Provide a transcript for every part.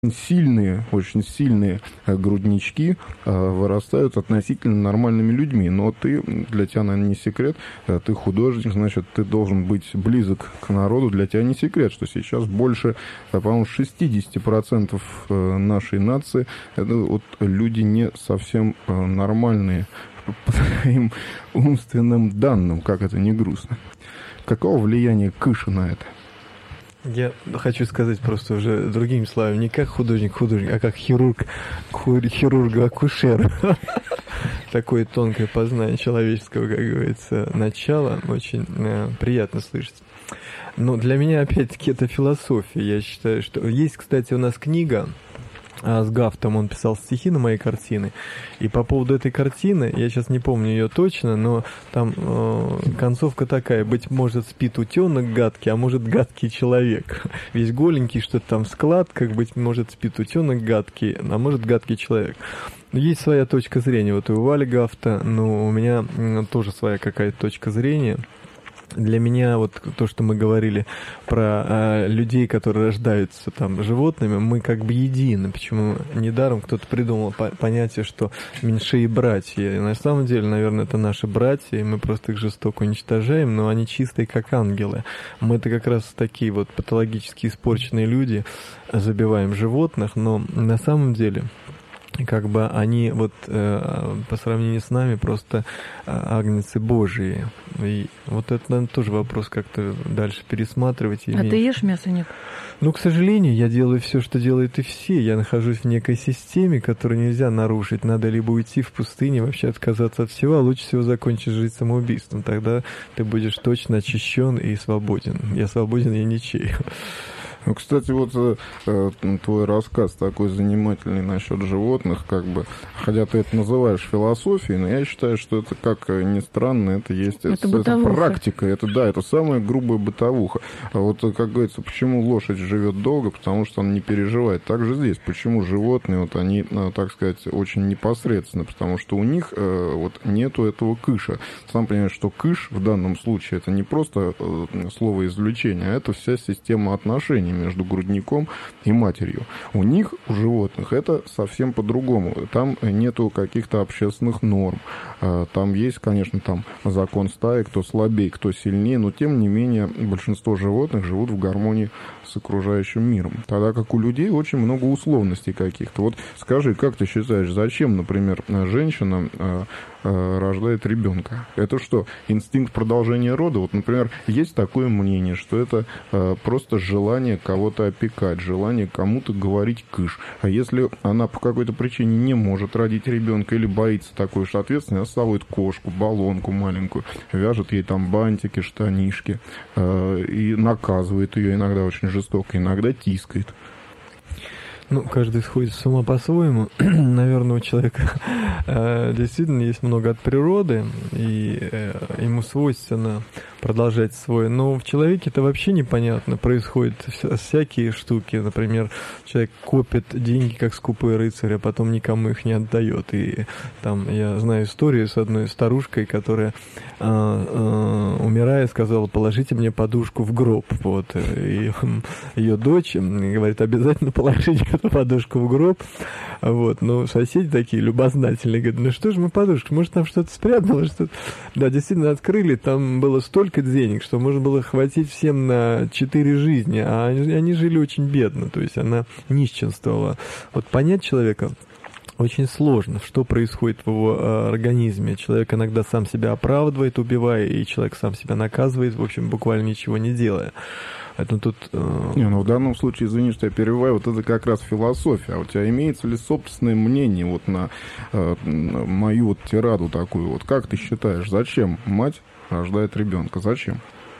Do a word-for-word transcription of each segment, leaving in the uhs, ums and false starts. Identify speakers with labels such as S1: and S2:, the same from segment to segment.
S1: сильные, очень сильные груднички вырастают относительно нормальными людьми. Но ты, для тебя, наверное, не секрет, ты художник, значит, ты должен быть близок к народу. Для тебя не секрет, что сейчас больше, по-моему, шестьдесят процентов нашей нации это вот люди не совсем нормальные по своим умственным данным, как это не грустно. Какого влияния кыша на это?
S2: Я хочу сказать просто уже другими словами, не как художник-художник, а как хирург, хирург-акушер. Такое тонкое познание человеческого, как говорится, начала. Очень э, приятно слышать. Но для меня, опять-таки, это философия. Я считаю, что... Есть, кстати, у нас книга с Гафтом, он писал стихи на мои картины. И по поводу этой картины, я сейчас не помню ее точно, но там э, концовка такая: быть может, спит утенок гадкий, а может, гадкий человек. Весь голенький, что-то там в складках, быть может, спит утенок гадкий, а может, гадкий человек. Есть своя точка зрения. Вот и у Вали Гафта, но у меня тоже своя какая-то точка зрения. Для меня вот то, что мы говорили про э, людей, которые рождаются там животными, мы как бы едины. Почему недаром кто-то придумал по- понятие, что меньшие братья. И на самом деле, наверное, это наши братья, и мы просто их жестоко уничтожаем, но они чистые, как ангелы. Мы-то как раз такие вот патологически испорченные люди, забиваем животных, но на самом деле... как бы они вот э, по сравнению с нами просто э, агнцы Божии. И вот это, наверное, тоже вопрос как-то дальше пересматривать.
S3: А ты ешь мясо, нет?
S2: Ну, к сожалению, я делаю все, что делают и все. Я нахожусь в некой системе, которую нельзя нарушить. Надо либо уйти в пустыню, вообще отказаться от всего, а лучше всего закончить жизнь самоубийством. Тогда ты будешь точно очищен и свободен. Я свободен, я ничей.
S1: Ну, кстати, вот э, твой рассказ такой занимательный насчет животных, как бы, хотя ты это называешь философией, но я считаю, что это, как ни странно, это есть это, это практика, это, да, это самая грубая бытовуха. А вот, как говорится, почему лошадь живет долго, потому что она не переживает. Так же здесь, почему животные, вот они, так сказать, очень непосредственно, потому что у них э, вот нету этого кыша. Сам понимаешь, что кыш в данном случае это не просто э, слово извлечения, а это вся система отношений между грудником и матерью. У них, у животных, это совсем по-другому. Там нету каких-то общественных норм. Там есть, конечно, там закон стаи, кто слабее, кто сильнее, но тем не менее большинство животных живут в гармонии с окружающим миром. Тогда как у людей очень много условностей каких-то. Вот скажи, как ты считаешь, зачем, например, женщина рождает ребенка? Это что, инстинкт продолжения рода? Вот, например, есть такое мнение, что это э, просто желание кого-то опекать, желание кому-то говорить кыш. А если она по какой-то причине не может родить ребенка или боится такой уж ответственности, она ставит кошку, баллонку маленькую, вяжет ей там бантики, штанишки э, и наказывает ее иногда очень жестоко, иногда тискает.
S2: Ну, каждый сходит с ума по-своему. Наверное, у человека э, действительно есть много от природы, и э, ему свойственно продолжать свой. Но в человеке это вообще непонятно. Происходят вся, всякие штуки. Например, человек копит деньги, как скупой рыцарь, а потом никому их не отдает. И там я знаю историю с одной старушкой, которая, э, э, умирая, сказала: положите мне подушку в гроб. Вот. И ее дочь говорит: обязательно положите эту подушку в гроб. Вот. Но соседи такие любознательные говорят: ну что же мы подушку, может, там что-то спрятано, что-то. Да, действительно, открыли, там было столько денег, что можно было хватить всем на четыре жизни, а они, они жили очень бедно, то есть она нищенствовала. Вот понять человека очень сложно, что происходит в его э, организме. Человек иногда сам себя оправдывает, убивая, и человек сам себя наказывает, в общем, буквально ничего не делая. Это тут... Э...
S1: Не, ну в данном случае, извини, что я перебиваю, вот это как раз философия. А у тебя имеется ли собственное мнение вот на, э, на мою вот тираду такую? Вот как ты считаешь, зачем мать рождает ребенка? Зачем?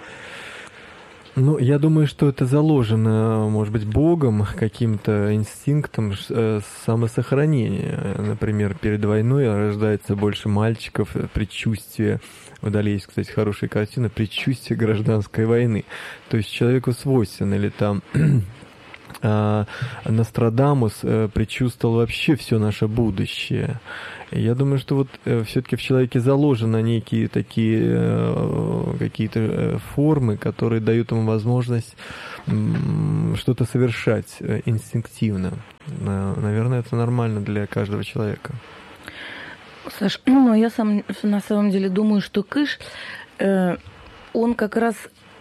S2: Ну, я думаю, что это заложено, может быть, Богом, каким-то инстинктом самосохранения. Например, перед войной рождается больше мальчиков, предчувствие. Вдали есть, кстати, хорошая картина «Предчувствие гражданской войны». То есть человеку свойственно, или там Нострадамус предчувствовал вообще все наше будущее. Я думаю, что вот все-таки в человеке заложены некие такие какие-то формы, которые дают ему возможность что-то совершать инстинктивно. Наверное, это нормально для каждого человека.
S3: Саш, ну я сам на самом деле думаю, что Кыш, он как раз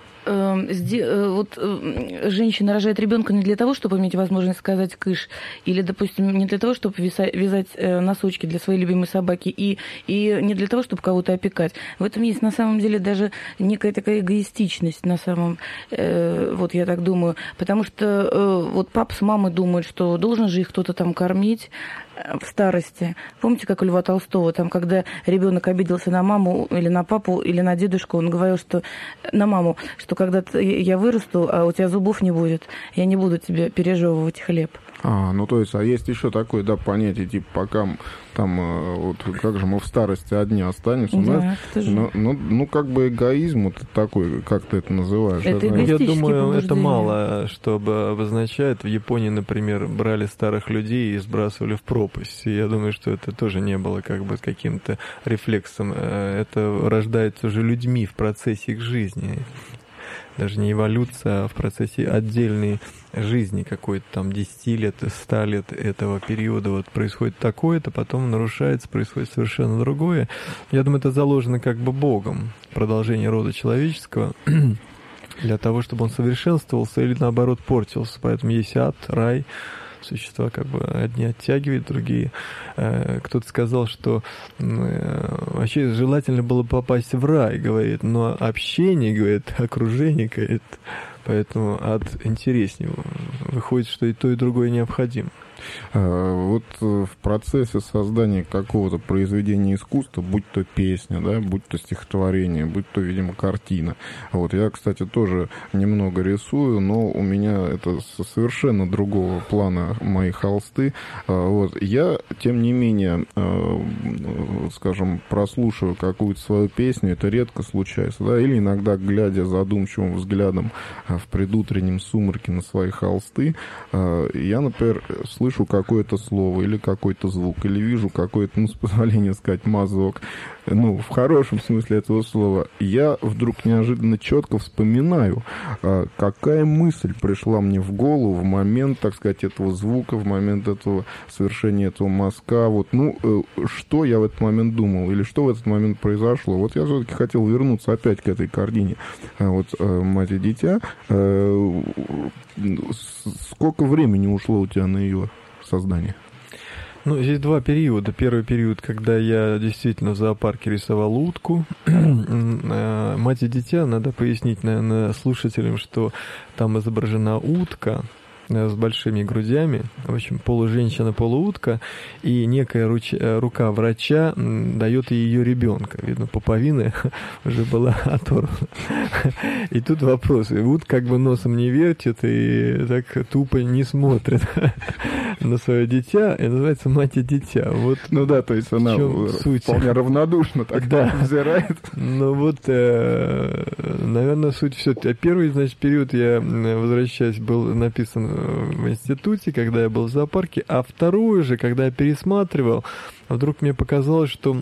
S3: вот женщина рожает ребенка не для того, чтобы иметь возможность сказать «кыш», или, допустим, не для того, чтобы вязать носочки для своей любимой собаки, и, и не для того, чтобы кого-то опекать. В этом есть на самом деле даже некая такая эгоистичность на самом, вот я так думаю, потому что вот папа с мамой думают, что должен же их кто-то там кормить в старости. Помните, как у Льва Толстого, там, когда ребенок обиделся на маму или на папу, или на дедушку, он говорил, что на маму, что когда я вырасту, а у тебя зубов не будет, я не буду тебе пережевывать хлеб.
S1: А, ну то есть, а есть еще такое, да, понятие, типа, пока там, вот как же мы в старости одни останемся, у нас, да, ну, ну, ну, как бы эгоизм вот такой, как ты это называешь?
S3: Это
S1: это,
S2: я думаю, это мало, чтобы обозначает. В Японии, например, брали старых людей и сбрасывали в пропасть. И я думаю, что это тоже не было как бы каким-то рефлексом. Это рождается уже людьми в процессе их жизни. Даже не эволюция, а в процессе отдельной жизни какой-то там десяти лет, ста лет этого периода вот происходит такое-то, потом нарушается, происходит совершенно другое. Я думаю, это заложено как бы Богом, продолжение рода человеческого, для того, чтобы он совершенствовался или наоборот портился. Поэтому есть ад, рай. Существа как бы одни оттягивают, другие. Кто-то сказал, что вообще желательно было попасть в рай, говорит, но общение, говорит, окружение, говорит, поэтому ад интереснее. Выходит, что и то, и другое необходимо.
S1: Вот в процессе создания какого-то произведения искусства, будь то песня, да, будь то стихотворение, будь то, видимо, картина. Вот я, кстати, тоже немного рисую, но у меня это совершенно другого плана мои холсты. Вот я, тем не менее, скажем, прослушиваю какую-то свою песню, это редко случается, да, или иногда, глядя задумчивым взглядом в предутреннем сумраке на свои холсты, я, например, слышу какое-то слово или какой-то звук, или вижу какой-то, ну, с позволения сказать, мазок, ну, в хорошем смысле этого слова, я вдруг неожиданно четко вспоминаю, какая мысль пришла мне в голову в момент, так сказать, этого звука, в момент этого совершения этого мазка, вот, ну, что я в этот момент думал, или что в этот момент произошло. Вот я все-таки хотел вернуться опять к этой картине, вот, «Мать и дитя». Сколько времени ушло у тебя на ее создание?
S2: Ну, здесь два периода. Первый период, когда я действительно в зоопарке рисовал утку. «Мать и дитя», надо пояснить, наверное, слушателям, что там изображена утка с большими грудями, в общем, полуженщина, полуутка, и некая руч... рука врача дает ей ее ребенка. Видно, пуповина уже была оторвана. И тут вопрос. И утка как бы носом не вертит и так тупо не смотрит на свое дитя, и называется «Мать и дитя». Вот,
S1: ну да, то есть она вполне равнодушно так да. взирает.
S2: Ну вот, э, наверное, суть все. Первый, значит, период, я возвращаюсь, был написан в институте, когда я был в зоопарке, а второй же, когда я пересматривал, вдруг мне показалось, что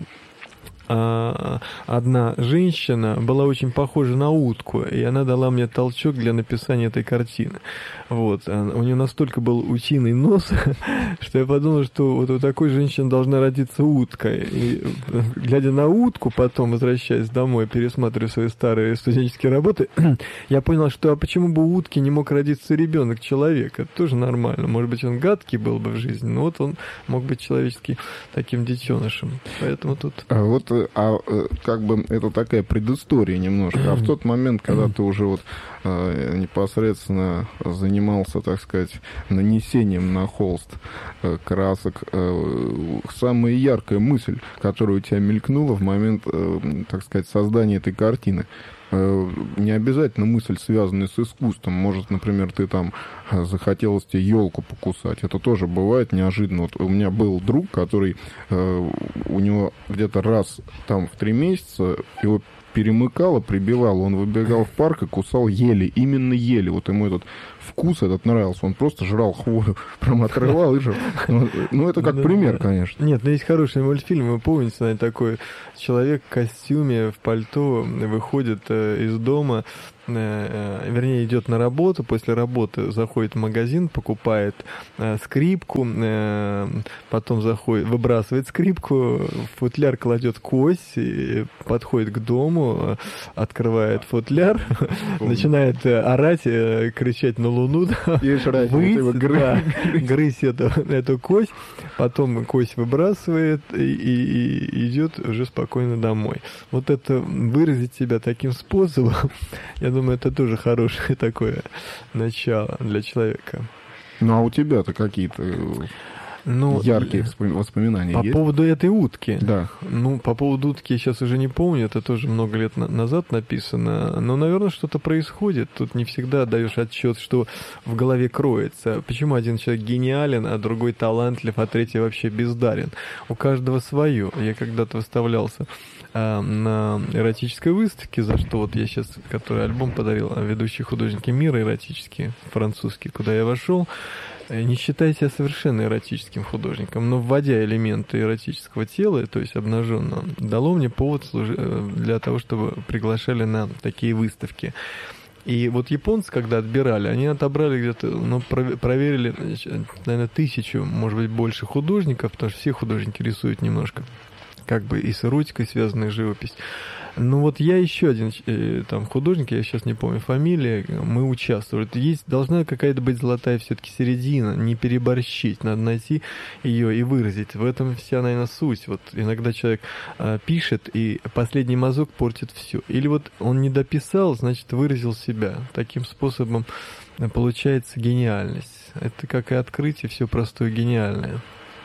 S2: одна женщина была очень похожа на утку, и она дала мне толчок для написания этой картины. Вот. У нее настолько был утиный нос, что я подумал, что вот у такой женщины должна родиться утка. И, глядя на утку, потом, возвращаясь домой, пересматривая свои старые студенческие работы, я понял, что а почему бы у утки не мог родиться ребенок, человек? Это тоже нормально. Может быть, он гадкий был бы в жизни, но вот он мог быть человеческий таким детенышем. Поэтому тут...
S1: А вот а как бы это такая предыстория немножко. А в тот момент, когда ты уже вот э, непосредственно занимался, так сказать, нанесением на холст э, красок, э, самая яркая мысль, которая у тебя мелькнула в момент, э, так сказать, создания этой картины, не обязательно мысль, связанная с искусством. Может, например, ты там захотелось тебе елку покусать. Это тоже бывает неожиданно. Вот у меня был друг, который у него где-то раз там в три месяца его перемыкало, прибивало. Он выбегал в парк и кусал ели, именно ели. Вот ему этот вкус этот нравился. Он просто жрал хвою, прям отрывал и жрал. Ну, это как пример, конечно.
S2: Нет, но есть хороший мультфильм, вы помните, наверное, такой человек в костюме, в пальто выходит из дома, вернее, идет на работу, после работы заходит в магазин, покупает скрипку, потом заходит, выбрасывает скрипку, в футляр кладет кость, подходит к дому, открывает футляр, начинает орать, кричать на луну, выйти, да, грызть эту, эту кость, потом кость выбрасывает и, и, и идет уже спокойно домой. Вот это выразить себя таким способом, я думаю, это тоже хорошее такое начало для человека.
S1: Ну, а у тебя-то какие-то ну, яркие воспоминания
S2: по
S1: есть?
S2: По поводу этой утки?
S1: Да.
S2: Ну, по поводу утки я сейчас уже не помню, это тоже много лет на- назад написано, но, наверное, что-то происходит. Тут не всегда даешь отчет, что в голове кроется. Почему один человек гениален, а другой талантлив, а третий вообще бездарен? У каждого свое. Я когда-то выставлялся на эротической выставке, за что вот я сейчас, который альбом подарил, ведущие художники мира эротические, французские, куда я вошел, не считая себя совершенно эротическим художником, но вводя элементы эротического тела, то есть обнаженного, дало мне повод служи... для того, чтобы приглашали на такие выставки. И вот японцы, когда отбирали, они отобрали где-то, ну, проверили, наверное, тысячу, может быть, больше художников, потому что все художники рисуют немножко, как бы и с эротикой связанная живопись. Ну вот я еще один э, там художник, я сейчас не помню фамилии, мы участвовали. Есть, должна какая-то быть золотая все-таки середина, не переборщить, надо найти ее и выразить. В этом вся, наверное, суть. Вот иногда человек э, пишет, и последний мазок портит все. Или вот он не дописал, значит, выразил себя. Таким способом получается гениальность. Это как и открытие, все простое гениальное.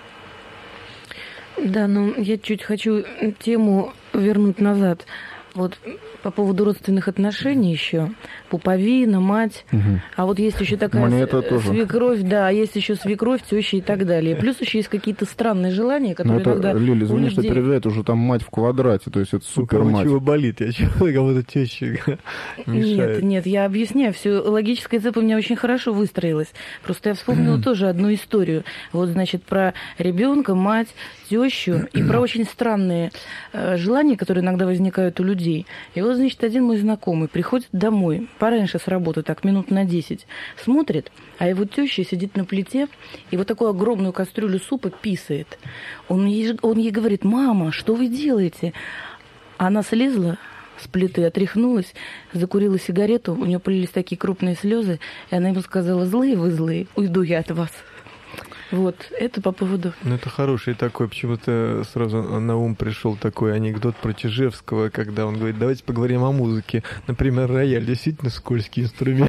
S3: Да, но я чуть хочу тему вернуть назад. Вот по поводу родственных отношений еще. Пуповина, мать. Угу. А вот есть еще такая свекровь, да, есть еще свекровь, теща и так далее. Плюс еще есть какие-то странные желания, которые
S1: это,
S3: иногда...
S1: Лили, извини, что перебивает, уже там мать в квадрате, то есть это супер мать.
S2: Чего болит? Я чего, кого-то теща мешает.
S3: Нет, нет, я объясняю. Все логическая цепь у меня очень хорошо выстроилась. Просто я вспомнила тоже одну историю. Вот, значит, про ребенка, мать, тещу и про очень странные э, желания, которые иногда возникают у людей. И вот, значит, один мой знакомый приходит домой, пораньше с работы, так, минут на десять, смотрит, а его теща сидит на плите и вот такую огромную кастрюлю супа писает. Он ей, он ей говорит: «Мама, что вы делаете?» Она слезла с плиты, отряхнулась, закурила сигарету, у нее полились такие крупные слезы, и она ему сказала: «Злые вы, злые, уйду я от вас». Вот, это по поводу...
S2: Ну, это хороший такой, почему-то сразу на ум пришел такой анекдот про Чижевского, когда он говорит: давайте поговорим о музыке. Например, рояль действительно скользкий инструмент.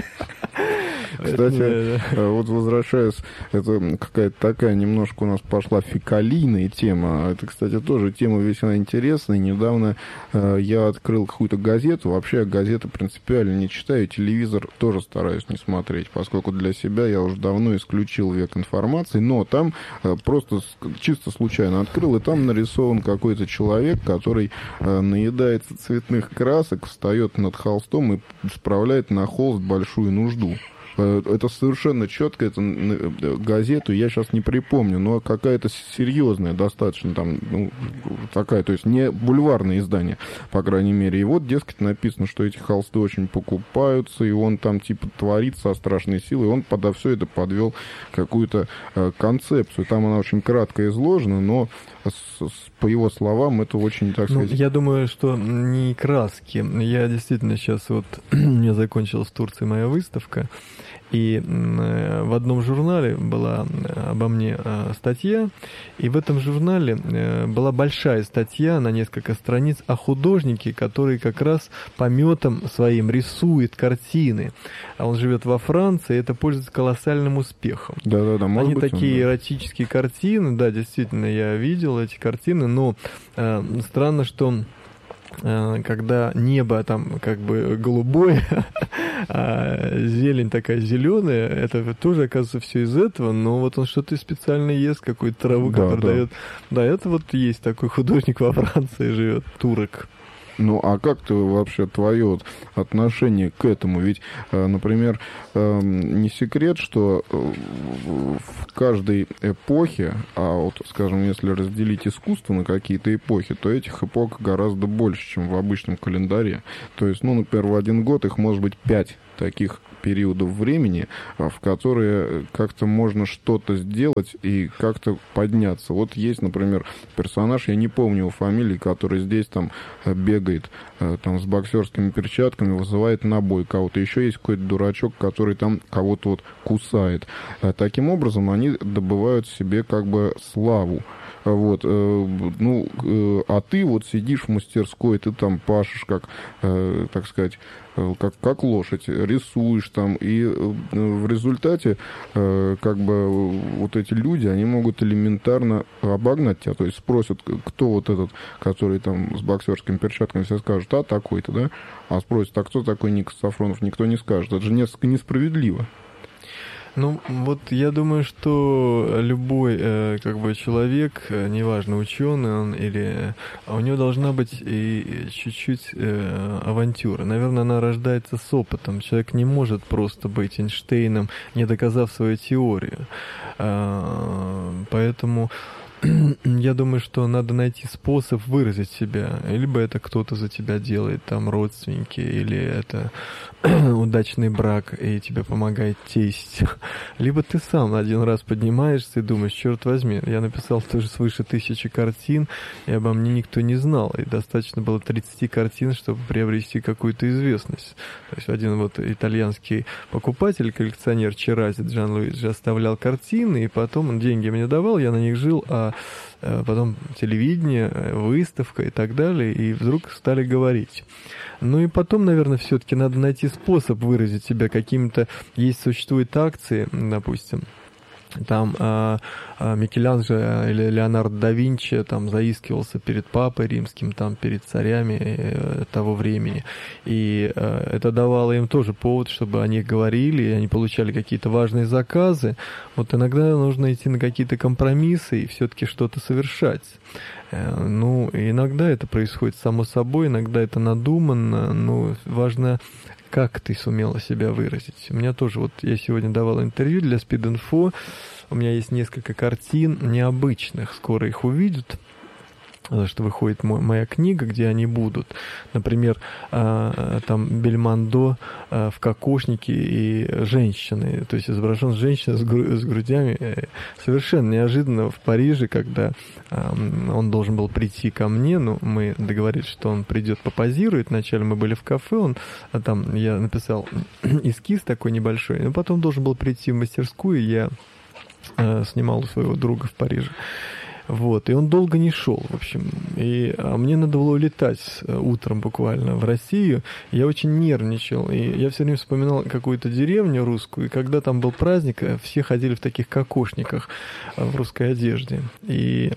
S1: Кстати, вот возвращаясь, это какая-то такая немножко у нас пошла фекалийная тема. Это, кстати, тоже тема весьма интересная. Недавно я открыл какую-то газету. Вообще я газеты принципиально не читаю. Телевизор тоже стараюсь не смотреть, поскольку для себя я уже давно исключил век информации. Но там просто чисто случайно открыл, и там нарисован какой-то человек, который наедается цветных красок, встает над холстом и справляет на холст большую нужду. Это совершенно четко, это газету я сейчас не припомню, но какая-то серьезная достаточно там, ну, такая, то есть не бульварное издание, по крайней мере. И вот, дескать, написано, что эти холсты очень покупаются, и он там типа творит со страшной силой, и он подо все это подвел какую-то э, концепцию. Там она очень кратко изложена, но с, с, по его словам это очень, так сказать...
S2: Ну, я думаю, что не краски. Я действительно сейчас вот, у меня закончилась в Турции моя выставка, и в одном журнале была обо мне статья, и в этом журнале была большая статья на несколько страниц о художнике, который как раз пометом своим рисует картины. А он живет во Франции, и это пользуется колоссальным успехом.
S1: Да-да-да, может
S2: Они
S1: быть,
S2: такие
S1: он, да.
S2: эротические картины, да, действительно, я видел эти картины, но э, странно, что когда небо там как бы голубое, а зелень такая зеленая, это тоже, оказывается, все из этого, но вот он что-то специально ест, какую-то траву,
S1: да,
S2: которую
S1: да.
S2: дает. Да, это вот есть такой художник во Франции живет, турок.
S1: Ну, а как ты вообще, твое вот отношение к этому? Ведь, например, не секрет, что в каждой эпохе, а вот, скажем, если разделить искусство на какие-то эпохи, то этих эпох гораздо больше, чем в обычном календаре. То есть, ну, например, в один год их может быть пять таких периодов времени, в которые как-то можно что-то сделать и как-то подняться. Вот есть, например, персонаж, я не помню его фамилии, который здесь там бегает там с боксерскими перчатками, вызывает на бой кого-то. Еще есть какой-то дурачок, который там кого-то вот кусает. Таким образом, они добывают себе как бы славу. Вот, ну, а ты вот сидишь в мастерской, ты там пашешь, как, так сказать, как, как лошадь, рисуешь там, и в результате, как бы, вот эти люди, они могут элементарно обогнать тебя, то есть спросят, кто вот этот, который там с боксерскими перчатками, все скажут, а такой-то, да, а спросят, а кто такой Ника Сафронов, никто не скажет, это же несколько несправедливо.
S2: Ну, вот я думаю, что любой э, как бы человек, э, неважно, ученый он или... У него должна быть и чуть-чуть э, авантюра. Наверное, она рождается с опытом. Человек не может просто быть Эйнштейном, не доказав свою теорию. Э, поэтому... Я думаю, что надо найти способ выразить себя. Либо это кто-то за тебя делает, там, родственники, или это удачный брак, и тебе помогает тесть. Либо ты сам один раз поднимаешься и думаешь, черт возьми, я написал тоже свыше тысячи картин, и обо мне никто не знал. И достаточно было тридцать картин, чтобы приобрести какую-то известность. То есть один вот итальянский покупатель, коллекционер Черази Джан Луиджи оставлял картины, и потом он деньги мне давал, я на них жил, а потом телевидение, выставка и так далее, и вдруг стали говорить. Ну и потом, наверное, все-таки надо найти способ выразить себя какими-то... Есть, существуют акции, допустим, там а, а, Микеланджело или Леонардо да Винчи там заискивался перед папой римским, там перед царями э, того времени, и э, это давало им тоже повод, чтобы о них говорили, и они получали какие-то важные заказы. Вот иногда нужно идти на какие-то компромиссы и все-таки что-то совершать. Э, ну, иногда это происходит само собой, иногда это надуманно, но важно, как ты сумела себя выразить. У меня тоже, вот я сегодня давал интервью для Speed.Info, у меня есть несколько картин необычных, скоро их увидят, потому что выходит мой, моя книга, где они будут. Например, э, там Бельмондо э, в кокошнике и женщины, то есть изображен женщина с, гру- с грудями. Совершенно неожиданно в Париже, когда э, он должен был прийти ко мне, ну, мы договорились, что он придет, попозирует. Вначале мы были в кафе, он, а там я написал эскиз такой небольшой, но потом должен был прийти в мастерскую, я э, снимал у своего друга в Париже. Вот, и он долго не шел, в общем, и а мне надо было улетать утром буквально в Россию, я очень нервничал, и я все время вспоминал какую-то деревню русскую, и когда там был праздник, все ходили в таких кокошниках в русской одежде, и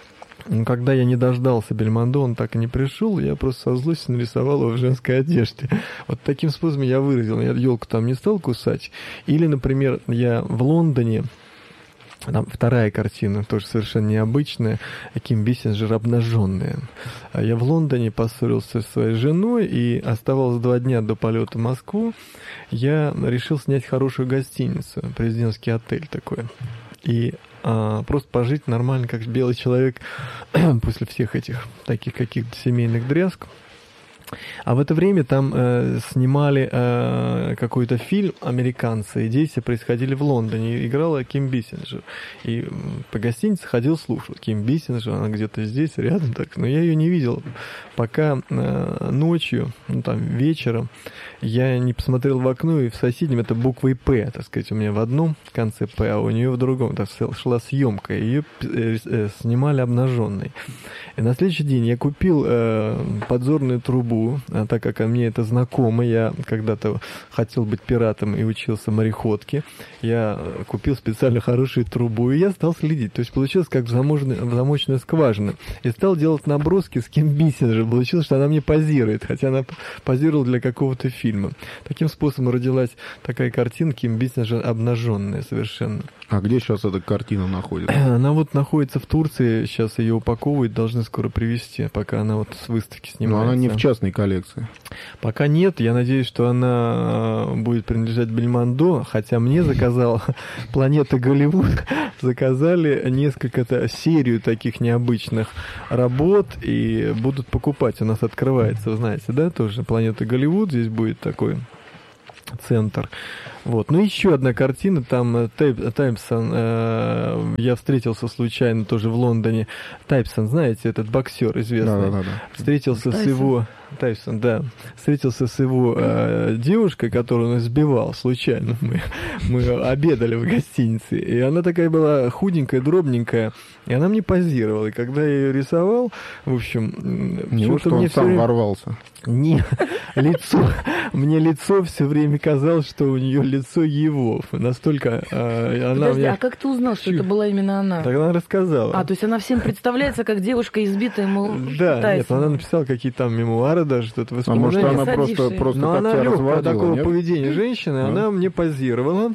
S2: когда я не дождался Бельмондо, он так и не пришел, я просто со злостью нарисовал его в женской одежде. Вот таким способом я выразил, я елку там не стал кусать, или, например, я в Лондоне, там вторая картина, тоже совершенно необычная, Ким Бессинджер обнаженная. Я в Лондоне поссорился со своей женой, и оставалось два дня до полета в Москву. Я решил снять хорошую гостиницу, президентский отель такой. И а, просто пожить нормально, как белый человек после всех этих таких каких-то семейных дрязг. А в это время там э, снимали э, какой-то фильм американцы, и действия происходили в Лондоне, и играла Ким Бессинджер. И по гостинице ходил, слушал. Ким Бессинджер, она где-то здесь, рядом, так, но я ее не видел, пока э, ночью, ну там вечером, я не посмотрел в окно, и в соседнем это буквой «П», так сказать, у меня в одном конце «П», а у нее в другом, так шла съемка, ее э, э, снимали обнаженной. И на следующий день я купил э, подзорную трубу трубу, а так как мне это знакомо, я когда-то хотел быть пиратом и учился мореходке, я купил специально хорошую трубу, и я стал следить. То есть получилось как замочная, замочная скважина. И стал делать наброски с Ким Бейсинджер. Получилось, что она мне позирует, хотя она позировала для какого-то фильма. Таким способом родилась такая картина Ким Бейсинджер обнаженная совершенно.
S1: А где сейчас эта картина находится?
S2: Она вот находится в Турции, сейчас ее упаковывают, должны скоро привезти, пока она вот с выставки снимается.
S1: Но она не в частной коллекции.
S2: Пока нет, я надеюсь, что она будет принадлежать Бельмондо, хотя мне заказал Планета Голливуд, заказали несколько серию таких необычных работ и будут покупать. У нас открывается, вы знаете, да, тоже Планета Голливуд, здесь будет такой центр. Вот. Ну, еще одна картина, там Тайпсон, э, я встретился случайно тоже в Лондоне. Тайпсон, знаете, этот боксер известный.
S1: Да, да, да.
S2: Встретился
S3: Тайсон.
S2: с его... Тайсон, да. Встретился с его э, девушкой, которую он избивал случайно. Мы, мы обедали в гостинице. И она такая была худенькая, дробненькая. И она мне позировала. И когда я ее рисовал, в общем...
S1: Не что он
S2: мне
S1: сам
S2: время...
S1: ворвался.
S2: Не, лицо, мне лицо все время казалось, что у нее лицо его. Настолько э, она
S3: Подожди,
S2: меня...
S3: а как ты узнал, что
S2: Чуть.
S3: это была именно она?
S2: Так она рассказала.
S3: А, то есть она всем представляется как девушка, избитая, мол,
S2: Да,
S3: Тайсон.
S2: нет, она написала какие-то там мемуары даже, что-то
S1: А
S2: воспоминания.
S1: может, она
S3: Садишься.
S1: просто, просто
S2: Но
S1: так
S2: она
S1: тебя
S2: легкая
S1: разводила,
S2: такого
S1: нет?
S2: поведения женщины,
S1: А?
S2: она мне позировала.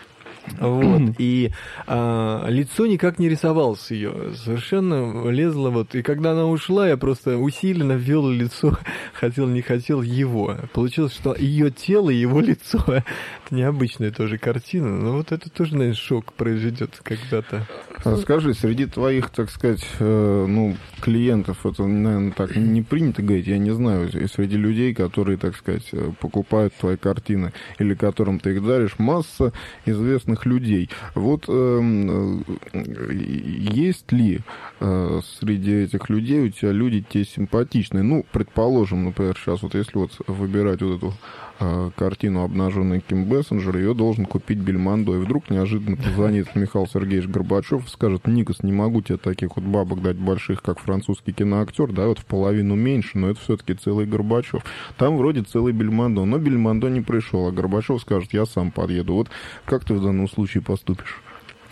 S2: Вот, и а, лицо никак не рисовалось ее, совершенно лезло вот, и когда она ушла, я просто усиленно ввел лицо, хотел, не хотел, его. Получилось, что ее тело, его лицо, это необычная тоже картина, но вот это тоже, наверное, шок произведет когда-то.
S1: А скажи, среди твоих, так сказать, э, ну, клиентов, это, наверное, так не принято говорить, я не знаю, и среди людей, которые, так сказать, покупают твои картины или которым ты их даришь, масса известных людей. Вот э, есть ли э, среди этих людей у тебя люди тебе симпатичные? Ну, предположим, например, сейчас вот если вот выбирать вот эту э, картину «Обнаженный Ким Бейсинджер», ее должен купить Бельмондо, и вдруг неожиданно позвонит Михаил Сергеевич Горбачев и скажет: Никос, не могу тебе таких вот бабок дать больших, как французский киноактер, да, вот в половину меньше, но это все-таки целый Горбачев. Там вроде целый Бельмондо, но Бельмондо не пришел, а Горбачев скажет: я сам подъеду. Вот как ты в данном случае поступишь?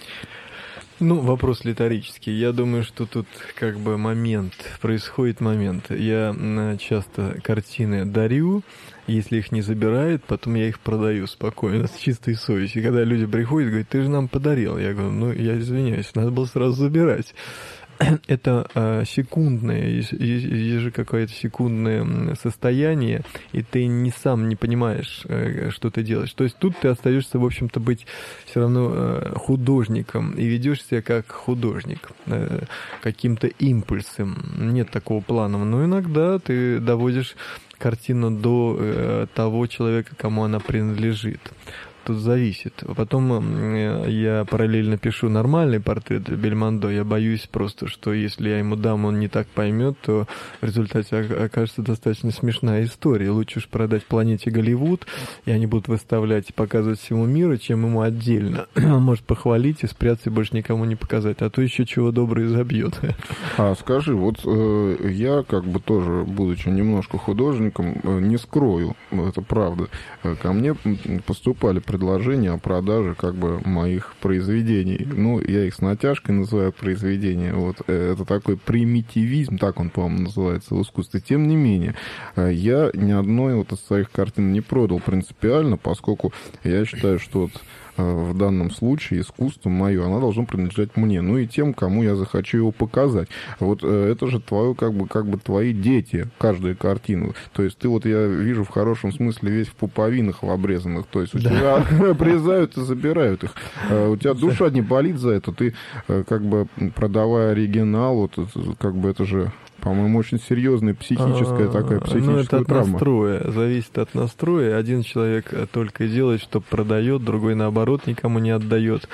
S2: Ну, вопрос риторический. Я думаю, что тут как бы момент, происходит момент. Я часто картины дарю, если их не забирают, потом я их продаю спокойно, с чистой совестью. И когда люди приходят и говорят: ты же нам подарил. Я говорю: ну, я извиняюсь, надо было сразу забирать. Это э, секундное, есть же какое-то секундное состояние, и ты не сам не понимаешь, э, что ты делаешь. То есть тут ты остаешься, в общем-то, быть все равно э, художником, и ведешь себя как художник, э, каким-то импульсом. Нет такого плана, но иногда ты доводишь картину до э, того человека, кому она принадлежит. Тут зависит. Потом я параллельно пишу нормальный портрет Бельмондо. Я боюсь просто, что если я ему дам, он не так поймет, то в результате окажется достаточно смешная история. Лучше уж продать Планете Голливуд, и они будут выставлять и показывать всему миру, чем ему отдельно. Он может похвалить и спрятаться, и больше никому не показать. А то еще чего доброго забьет.
S1: А скажи, вот э, я как бы тоже, будучи немножко художником, э, не скрою, это правда, ко мне поступали предложения о продаже как бы моих произведений. Ну, я их с натяжкой называю произведения. Вот это такой примитивизм, так он, по-моему, называется в искусстве. Тем не менее, я ни одной вот из своих картин не продал принципиально, поскольку я считаю, что вот в данном случае искусство мое, оно должно принадлежать мне, ну и тем, кому я захочу его показать. Вот это же твое, как бы, как бы твои дети, каждая картина. То есть ты вот, я вижу, в хорошем смысле весь в пуповинах в обрезанных. То есть у да. тебя обрезают и забирают их. У тебя душа не болит за это. Ты, как бы, продавая оригинал, вот, как бы это же... По-моему, очень серьезная психическая такая психическая
S2: ну, это от
S1: травма.
S2: Настроя, зависит от настроя. Один человек только и делает, что продает, другой, наоборот, никому не отдает.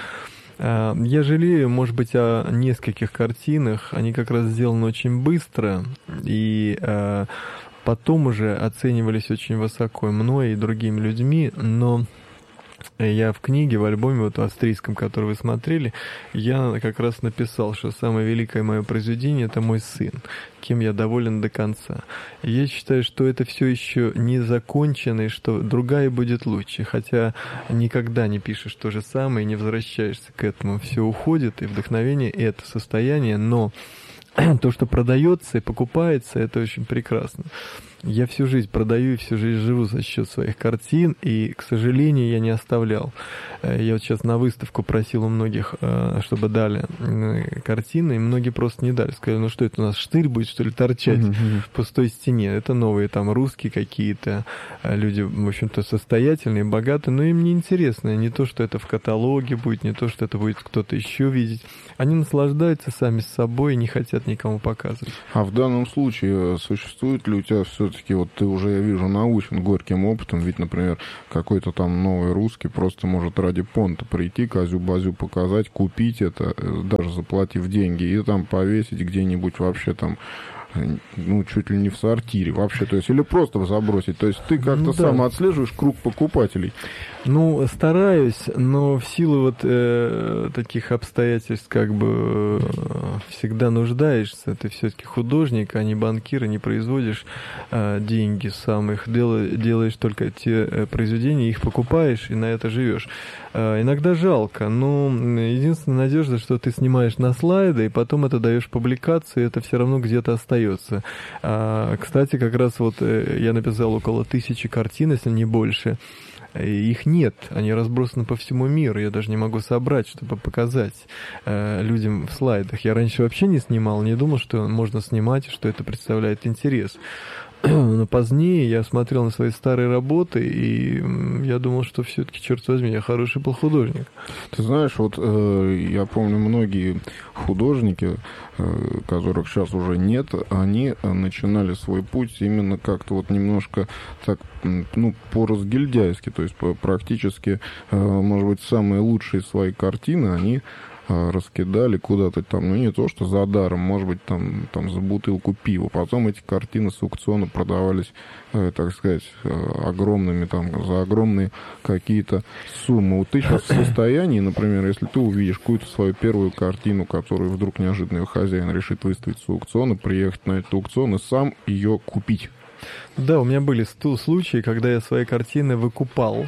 S2: Я жалею, может быть, о нескольких картинах. Они как раз сделаны очень быстро, и потом уже оценивались очень высоко мной и другими людьми, но Я в книге, в альбоме, вот в австрийском, который вы смотрели, я как раз написал, что самое великое мое произведение — это мой сын, кем я доволен до конца. И я считаю, что это все еще не закончено, и что другая будет лучше. Хотя никогда не пишешь то же самое, не возвращаешься к этому. Все уходит, и вдохновение — это состояние, но то, что продается и покупается, это очень прекрасно. Я всю жизнь продаю и всю жизнь живу за счет своих картин, и, к сожалению, я не оставлял. Я вот сейчас на выставку просил у многих, чтобы дали картины, и многие просто не дали. Сказали, ну что это у нас, штырь будет, что ли, торчать mm-hmm. в пустой стене? Это новые там русские какие-то люди, в общем-то, состоятельные, богатые, но им не интересно. Не то, что это в каталоге будет, не то, что это будет кто-то еще видеть. Они наслаждаются сами с собой и не хотят никому показывать.
S1: А в данном случае существует ли у тебя все все-таки вот ты уже, я вижу, научен горьким опытом, ведь, например, какой-то там новый русский просто может ради понта прийти, козю-базю показать, купить это, даже заплатив деньги, и там повесить где-нибудь вообще там, ну, чуть ли не в сортире вообще, то есть, или просто забросить. То есть ты как-то ну, да. сам отслеживаешь круг покупателей.
S2: Ну, стараюсь, но в силу вот э, таких обстоятельств как бы э, всегда нуждаешься. Ты все-таки художник, а не банкир, и не производишь э, деньги сам. Их дел, делаешь только те э, произведения, их покупаешь и на это живешь. Э, иногда жалко, но единственная надежда, что ты снимаешь на слайды, и потом это даешь публикацию, и это все равно где-то остается. А, кстати, как раз вот э, я написал около тысячи картин, если не больше. Их нет, они разбросаны по всему миру, я даже не могу собрать, чтобы показать э, людям в слайдах. Я раньше вообще не снимал, не думал, что можно снимать, что это представляет интерес. Но позднее я смотрел на свои старые работы, и я думал, что все-таки, черт возьми, я хороший был художник.
S1: Ты знаешь, вот э, я помню, многие художники, э, которых сейчас уже нет, они начинали свой путь именно как-то вот немножко так, ну, по-разгильдяйски, то есть по, практически, э, может быть, самые лучшие свои картины они раскидали куда-то там, ну не то, что за даром, может быть, там, там за бутылку пива. Потом эти картины с аукциона продавались, э, так сказать, э, огромными, там, за огромные какие-то суммы. Вот ты сейчас в состоянии, например, если ты увидишь какую-то свою первую картину, которую вдруг неожиданно ее хозяин решит выставить с аукциона, приехать на этот аукцион и сам ее купить.
S2: Да, у меня были случаи, когда я свои картины выкупал,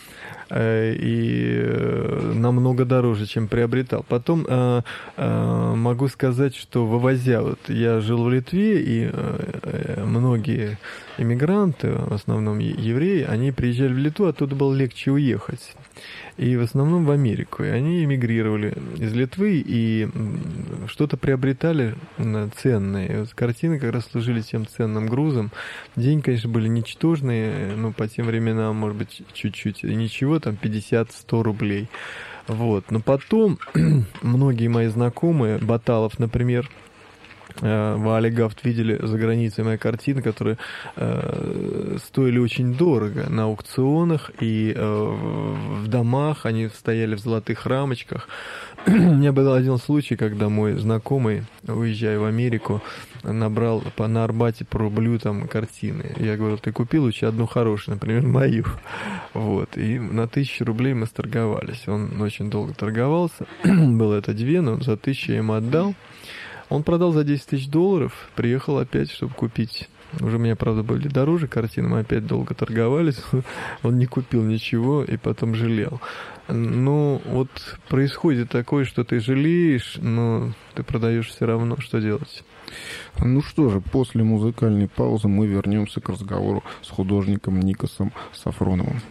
S2: и намного дороже, чем приобретал. Потом э, э, могу сказать, что вывозя, вот я жил в Литве, и э, многие иммигранты, в основном евреи, они приезжали в Литву, оттуда было легче уехать. И в основном в Америку. И они эмигрировали из Литвы и что-то приобретали ценное. И вот картины как раз служили тем ценным грузом. Деньги, конечно, были ничтожные, но по тем временам, может быть, чуть-чуть ничего, там пятьдесят-сто рублей. Вот. Но потом многие мои знакомые, Баталов, например, Валя Гафт, видели за границей мои картины, которые э, стоили очень дорого на аукционах и э, в домах, они стояли в золотых рамочках. У меня был один случай, когда мой знакомый, уезжая в Америку, набрал по, на Арбате по рублю там картины. Я говорю, ты купил лучше одну хорошую, например, мою. Вот. И на тысячу рублей мы сторговались. Он очень долго торговался. Было это две, но за тысячу я ему отдал. Он продал за десять тысяч долларов, приехал опять, чтобы купить. Уже у меня, правда, были дороже картины, мы опять долго торговались. Он не купил ничего и потом жалел. Ну, вот происходит такое, что ты жалеешь, но ты продаешь все равно. Что делать?
S1: Ну что же, после музыкальной паузы мы вернемся к разговору с художником Никосом Сафроновым.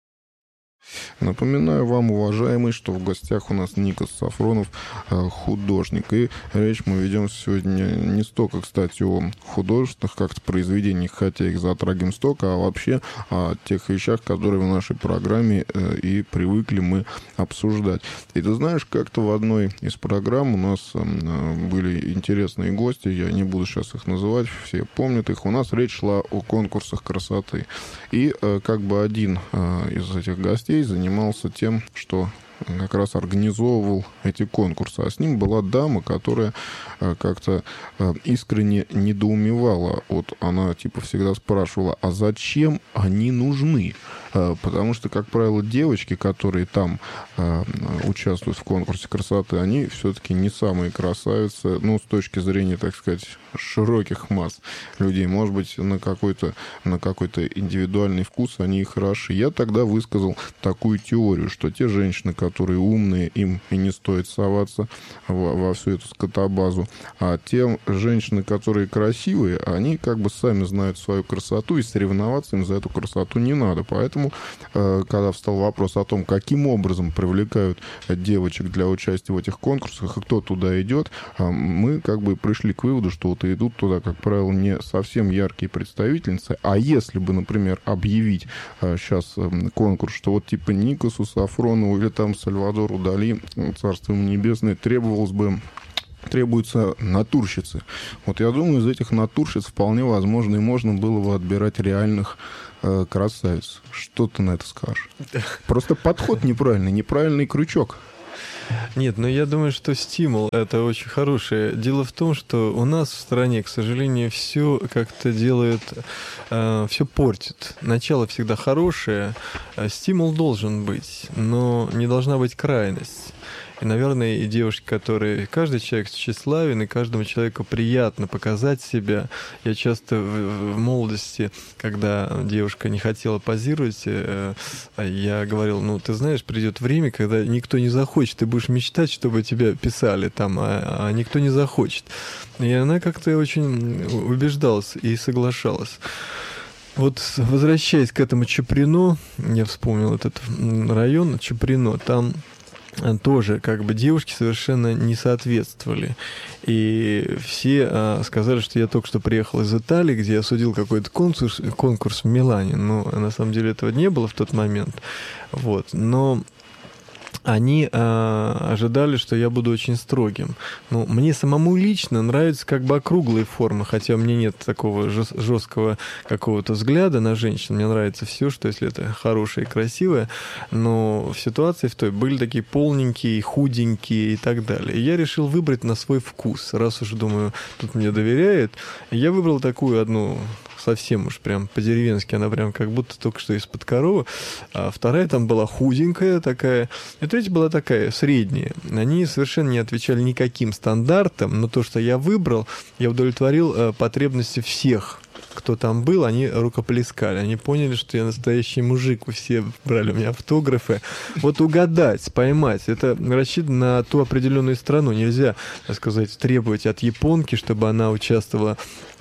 S1: Напоминаю вам, уважаемые, что в гостях у нас Никос Сафронов, художник. И речь мы ведем сегодня не столько, кстати, о художественных как-то произведениях, хотя их затрагиваем столько, а вообще о тех вещах, которые в нашей программе и привыкли мы обсуждать. И ты знаешь, как-то в одной из программ у нас были интересные гости, я не буду сейчас их называть, все помнят их. У нас речь шла о конкурсах красоты. И как бы один из этих гостей занимался тем, что как раз организовывал эти конкурсы. А с ним была дама, которая как-то искренне недоумевала. Вот она типа всегда спрашивала, а зачем они нужны? Потому что, как правило, девочки, которые там участвуют в конкурсе красоты, они все-таки не самые красавицы, ну, с точки зрения, так сказать, широких масс людей. Может быть, на какой-то, на какой-то индивидуальный вкус они и хороши. Я тогда высказал такую теорию, что те женщины, которые умные, им и не стоит соваться во, во всю эту скотобазу, а те женщины, которые красивые, они как бы сами знают свою красоту, и соревноваться им за эту красоту не надо. Поэтому, когда встал вопрос о том, каким образом привлекают девочек для участия в этих конкурсах, и кто туда идет, мы как бы пришли к выводу, что вот идут туда, как правило, не совсем яркие представительницы, а если бы, например, объявить сейчас конкурс, что вот типа Никосу Сафронову или там Сальвадору Дали, царство ему небесное, требовалось бы требуются натурщицы. Вот я думаю, из этих натурщиц вполне возможно и можно было бы отбирать реальных э, красавиц. Что ты на это скажешь? Просто подход неправильный, неправильный крючок.
S2: Нет, но я думаю, что стимул — это очень хорошее. Дело в том, что у нас в стране, к сожалению, все как-то делает, э, все портит. Начало всегда хорошее, а стимул должен быть, но не должна быть крайность. И, наверное, и девушки, которые... Каждый человек тщеславен, и каждому человеку приятно показать себя. Я часто в, в молодости, когда девушка не хотела позировать, э, я говорил, ну, ты знаешь, придет время, когда никто не захочет. Ты будешь мечтать, чтобы тебя писали там, а, а никто не захочет. И она как-то очень убеждалась и соглашалась. Вот, возвращаясь к этому Чуприно, я вспомнил этот район, Чуприно, там... тоже как бы девушки совершенно не соответствовали. И все а, сказали, что я только что приехал из Италии, где я судил какой-то конкурс, конкурс в Милане. Но на самом деле этого не было в тот момент. Вот. Но они а, ожидали, что я буду очень строгим. Ну, мне самому лично нравятся как бы округлые формы, хотя у меня нет такого жесткого какого-то взгляда на женщин. Мне нравится все, что если это хорошее и красивое. Но в ситуации в той были такие полненькие, худенькие и так далее. И я решил выбрать на свой вкус. Раз уж, думаю, тут мне доверяют, я выбрал такую одну... совсем уж прям по-деревенски, она прям как будто только что из-под коровы. А вторая там была худенькая такая, и третья была такая средняя. Они совершенно не отвечали никаким стандартам, но то, что я выбрал, я удовлетворил э, потребности всех, кто там был, они рукоплескали. Они поняли, что я настоящий мужик. Все брали у меня автографы. Вот угадать, поймать, это рассчитано на ту определенную страну. Нельзя, так сказать, требовать от японки, чтобы она участвовала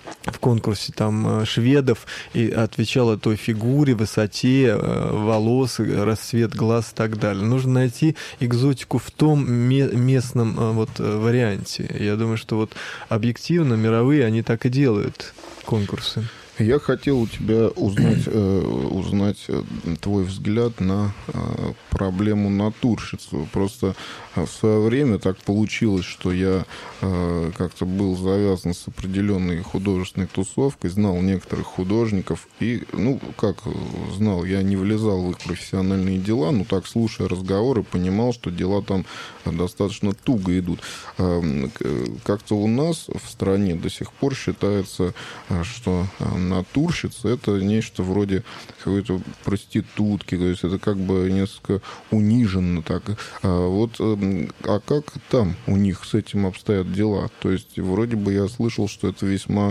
S2: в конкурсе там шведов и отвечала той фигуре, высоте волос, расцвет глаз и так далее. Нужно найти экзотику в том местном вот варианте. Я думаю, что вот объективно мировые они так и делают конкурсы.
S1: Я хотел у тебя узнать, э, узнать твой взгляд на э, проблему натурщицы. Просто в свое время так получилось, что я э, как-то был завязан с определенной художественной тусовкой, знал некоторых художников. И, ну, как знал, я не влезал в их профессиональные дела, но так, слушая разговоры, понимал, что дела там достаточно туго идут. Э, как-то у нас в стране до сих пор считается, что натурщица — это нечто вроде какой-то проститутки, то есть это как бы несколько униженно так. А вот, а как там у них с этим обстоят дела? То есть вроде бы я слышал, что это весьма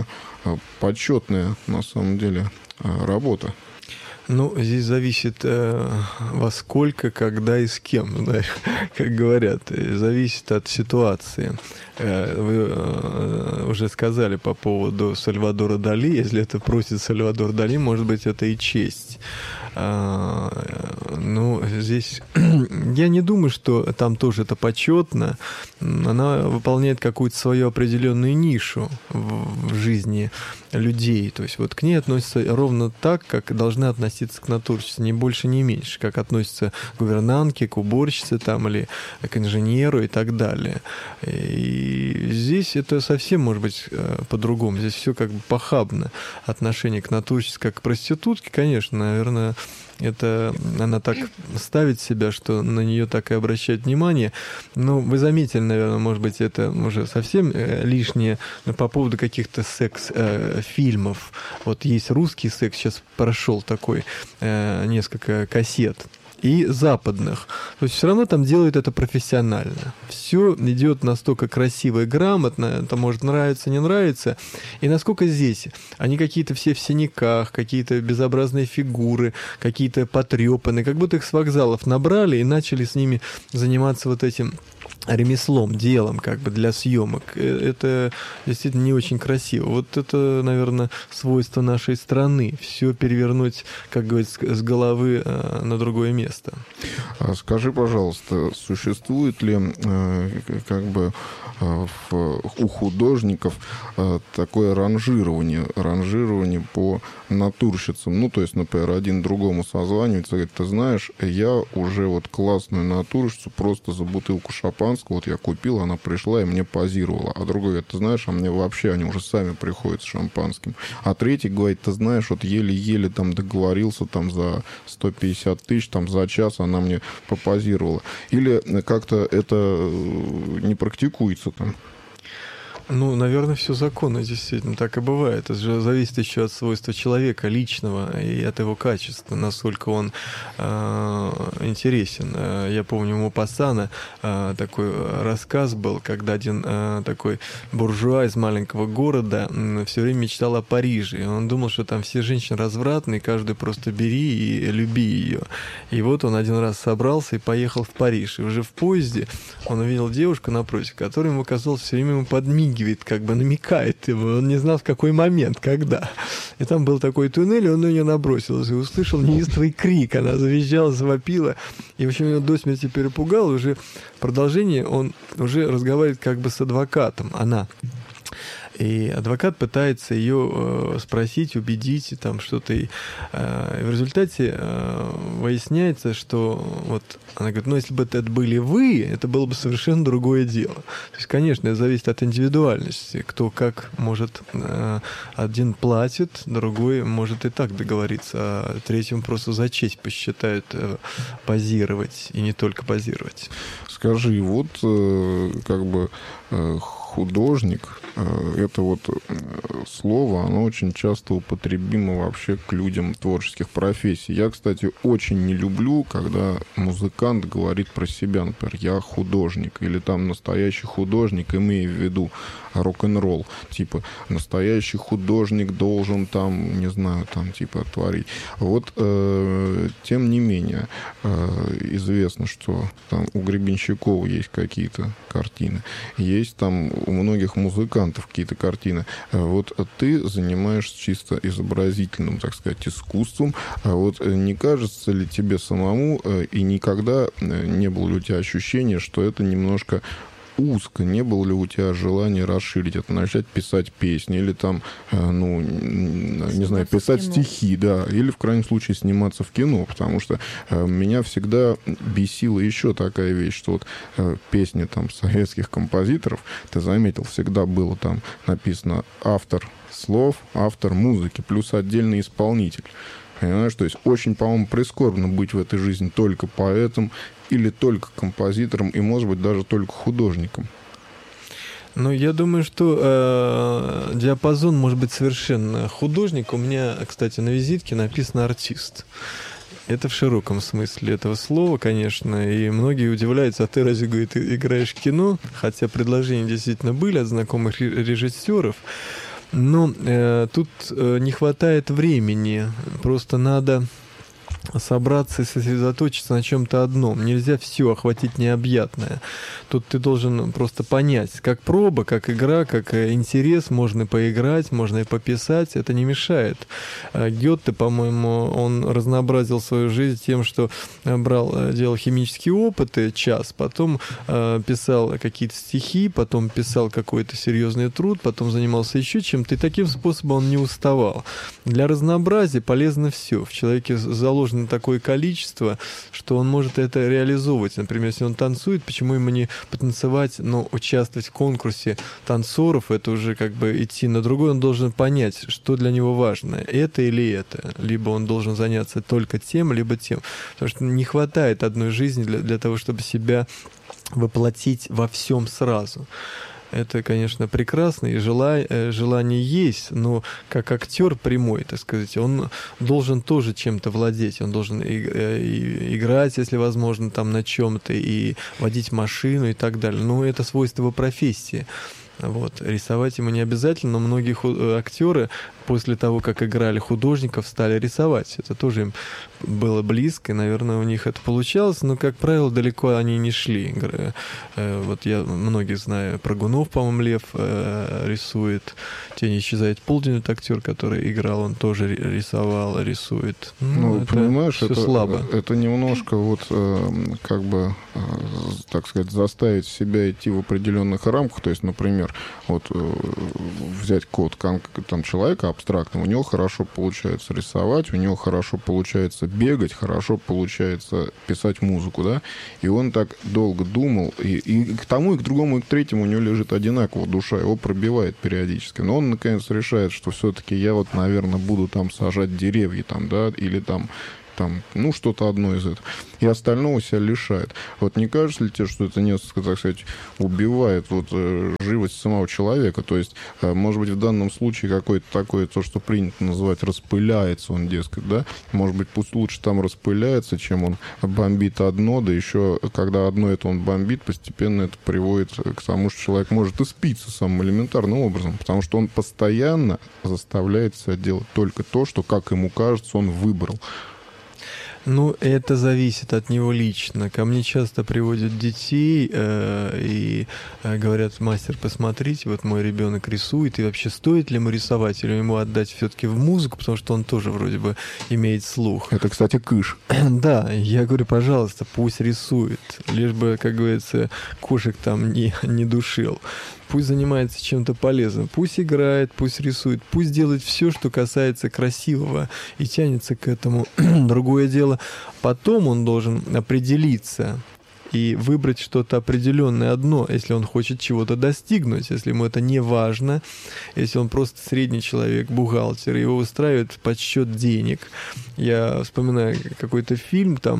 S1: почетная на самом деле работа.
S2: Ну, здесь зависит э, во сколько, когда и с кем, да, как говорят. Зависит от ситуации. Э, вы э, уже сказали по поводу Сальвадора Дали. Если это просит Сальвадор Дали, может быть, это и честь. А, ну, здесь я не думаю, что там тоже это почетно. Она выполняет какую-то свою определенную нишу в, в жизни людей. То есть вот к ней относятся ровно так, как должны относиться к натурщице, ни больше, ни меньше, как относятся к гувернантке, к уборщице там, или к инженеру и так далее. И здесь это совсем может быть по-другому. Здесь все как бы похабно. Отношение к натурщице как к проститутке, конечно, наверное, Это она так ставит себя, что на нее так и обращает внимание. Ну, вы заметили, наверное, может быть, это уже совсем лишнее, но по поводу каких-то секс-фильмов. Вот есть русский секс, сейчас прошел такой, несколько кассет, и западных. То есть все равно там делают это профессионально. Все идет настолько красиво и грамотно, это может нравиться, не нравится. И насколько здесь они какие-то все в синяках, какие-то безобразные фигуры, какие-то потрепанные, как будто их с вокзалов набрали и начали с ними заниматься вот этим ремеслом, делом как бы для съемок. Это действительно не очень красиво. Вот это, наверное, свойство нашей страны. Все перевернуть, как говорится, с головы на другое место.
S1: А скажи, пожалуйста, существует ли как бы у художников такое ранжирование, ранжирование по натурщицам? Ну, то есть, например, один другому созванивается, говорит, ты знаешь, я уже вот классную натурщицу просто за бутылку шампанского вот я купил, она пришла и мне позировала. А другой говорит, ты знаешь, а мне вообще они уже сами приходят с шампанским. А третий говорит, ты знаешь, вот еле-еле там договорился там за сто пятьдесят тысяч, там за час она мне попозировала. Или как-то это не практикуется там?
S2: Ну, наверное, все законно, действительно, так и бывает. Это же зависит еще от свойства человека личного и от его качества, насколько он э, интересен. Я помню, у Мопассана э, такой рассказ был, когда один э, такой буржуа из маленького города э, все время мечтал о Париже. И он думал, что там все женщины развратные, каждый просто бери и люби ее. И вот он один раз собрался и поехал в Париж. И уже в поезде он увидел девушку напротив, которая ему казалось все время ему подмигивает, как бы намекает ему, он не знал, в какой момент, когда. И там был такой туннель, и он на нее набросился, и услышал неистовый крик, она завизжала, завопила, и, в общем, его до смерти перепугал, уже в продолжении он уже разговаривает как бы с адвокатом, она. И адвокат пытается ее э, спросить, убедить, там что-то. И, э, в результате э, выясняется, что вот она говорит, ну если бы это были вы, это было бы совершенно другое дело. То есть, конечно, это зависит от индивидуальности, кто как может. Э, один платит, другой может и так договориться, а третьему просто за честь посчитают э, позировать, и не только позировать.
S1: Скажи, вот э, как бы э, художник, это вот слово, оно очень часто употребимо вообще к людям творческих профессий. Я, кстати, очень не люблю, когда музыкант говорит про себя, например, я художник, или там настоящий художник, имея в виду рок-н-ролл, типа настоящий художник должен там, не знаю, там типа творить. Вот, э, тем не менее, э, известно, что там у Гребенщикова есть какие-то картины, есть там у многих музыкантов какие-то картины. Вот ты занимаешься чисто изобразительным, так сказать, искусством. Вот не кажется ли тебе самому и никогда не было ли у тебя ощущения, что это немножко узко? Не было ли у тебя желания расширить это, начать писать песни или там, ну, не знаю, писать стихи, да, или в крайнем случае сниматься в кино, потому что меня всегда бесила еще такая вещь, что вот песни там советских композиторов, ты заметил, всегда было там написано автор слов, автор музыки, плюс отдельный исполнитель. Понимаешь, то есть очень, по-моему, прискорбно быть в этой жизни только поэтом или только композитором и, может быть, даже только художником.
S2: Ну, я думаю, что э, диапазон может быть совершенно художник. У меня, кстати, на визитке написано «артист». Это в широком смысле этого слова, конечно, и многие удивляются, а ты разве, говорит, играешь в кино? Хотя предложения действительно были от знакомых режиссеров. Но э, тут э, не хватает времени, просто надо собраться и сосредоточиться на чем-то одном. Нельзя все охватить необъятное. Тут ты должен просто понять, как проба, как игра, как интерес, можно поиграть, можно и пописать, это не мешает. Гёте, по-моему, он разнообразил свою жизнь тем, что брал, делал химические опыты час, потом э, писал какие-то стихи, потом писал какой-то серьезный труд, потом занимался еще чем-то, и таким способом он не уставал. Для разнообразия полезно все. В человеке заложено нужно такое количество, что он может это реализовывать. Например, если он танцует, почему ему не потанцевать, но участвовать в конкурсе танцоров, это уже как бы идти на другой, он должен понять, что для него важно, это или это. Либо он должен заняться только тем, либо тем. Потому что не хватает одной жизни для, для того, чтобы себя воплотить во всем сразу. Это, конечно, прекрасно, и желание, желание есть, но как актер прямой, так сказать, он должен тоже чем-то владеть, он должен и, и играть, если возможно, там на чем-то, и водить машину и так далее. Но это свойство его профессии. Вот. Рисовать ему не обязательно, но многие актеры после того, как играли художников, стали рисовать. Это тоже им было близко, и, наверное, у них это получалось, но, как правило, далеко они не шли. Вот я многих знаю. Прыгунов, по-моему, Лев рисует. «Тень исчезает полдень», это актер, который играл, он тоже рисовал, рисует.
S1: Ну, ну это понимаешь, это,
S2: слабо.
S1: Это немножко вот как бы, так сказать, заставить себя идти в определенных рамках. То есть, например, вот взять код там человека абстрактного, у него хорошо получается рисовать, у него хорошо получается бегать, хорошо получается писать музыку, да, и он так долго думал, и, и к тому, и к другому, и к третьему у него лежит одинаково душа, его пробивает периодически, но он, наконец, решает, что все-таки я вот, наверное, буду там сажать деревья, там, да, или там там, ну, что-то одно из этого. И остального себя лишает. Вот не кажется ли тебе, что это несколько, так сказать, убивает вот живость самого человека? То есть, может быть, в данном случае какое-то такое, то, что принято называть, распыляется он, дескать, да? Может быть, пусть лучше там распыляется, чем он бомбит одно, да еще, когда одно это он бомбит, постепенно это приводит к тому, что человек может и спиться самым элементарным образом, потому что он постоянно заставляет себя делать только то, что, как ему кажется, он выбрал.
S2: Ну, это зависит от него лично. Ко мне часто приводят детей э, и э, говорят: мастер, посмотрите, вот мой ребенок рисует, и вообще стоит ли ему рисовать, или ему отдать все-таки в музыку, потому что он тоже вроде бы имеет слух.
S1: Это, кстати, кыш.
S2: Да, я говорю, пожалуйста, пусть рисует, лишь бы, как говорится, кошек там не, не душил. Пусть занимается чем-то полезным, пусть играет, пусть рисует, пусть делает все, что касается красивого, и тянется к этому. Другое дело, потом он должен определиться и выбрать что-то определенное одно, если он хочет чего-то достигнуть, если ему это не важно, если он просто средний человек, бухгалтер, его устраивает подсчет денег. Я вспоминаю какой-то фильм там,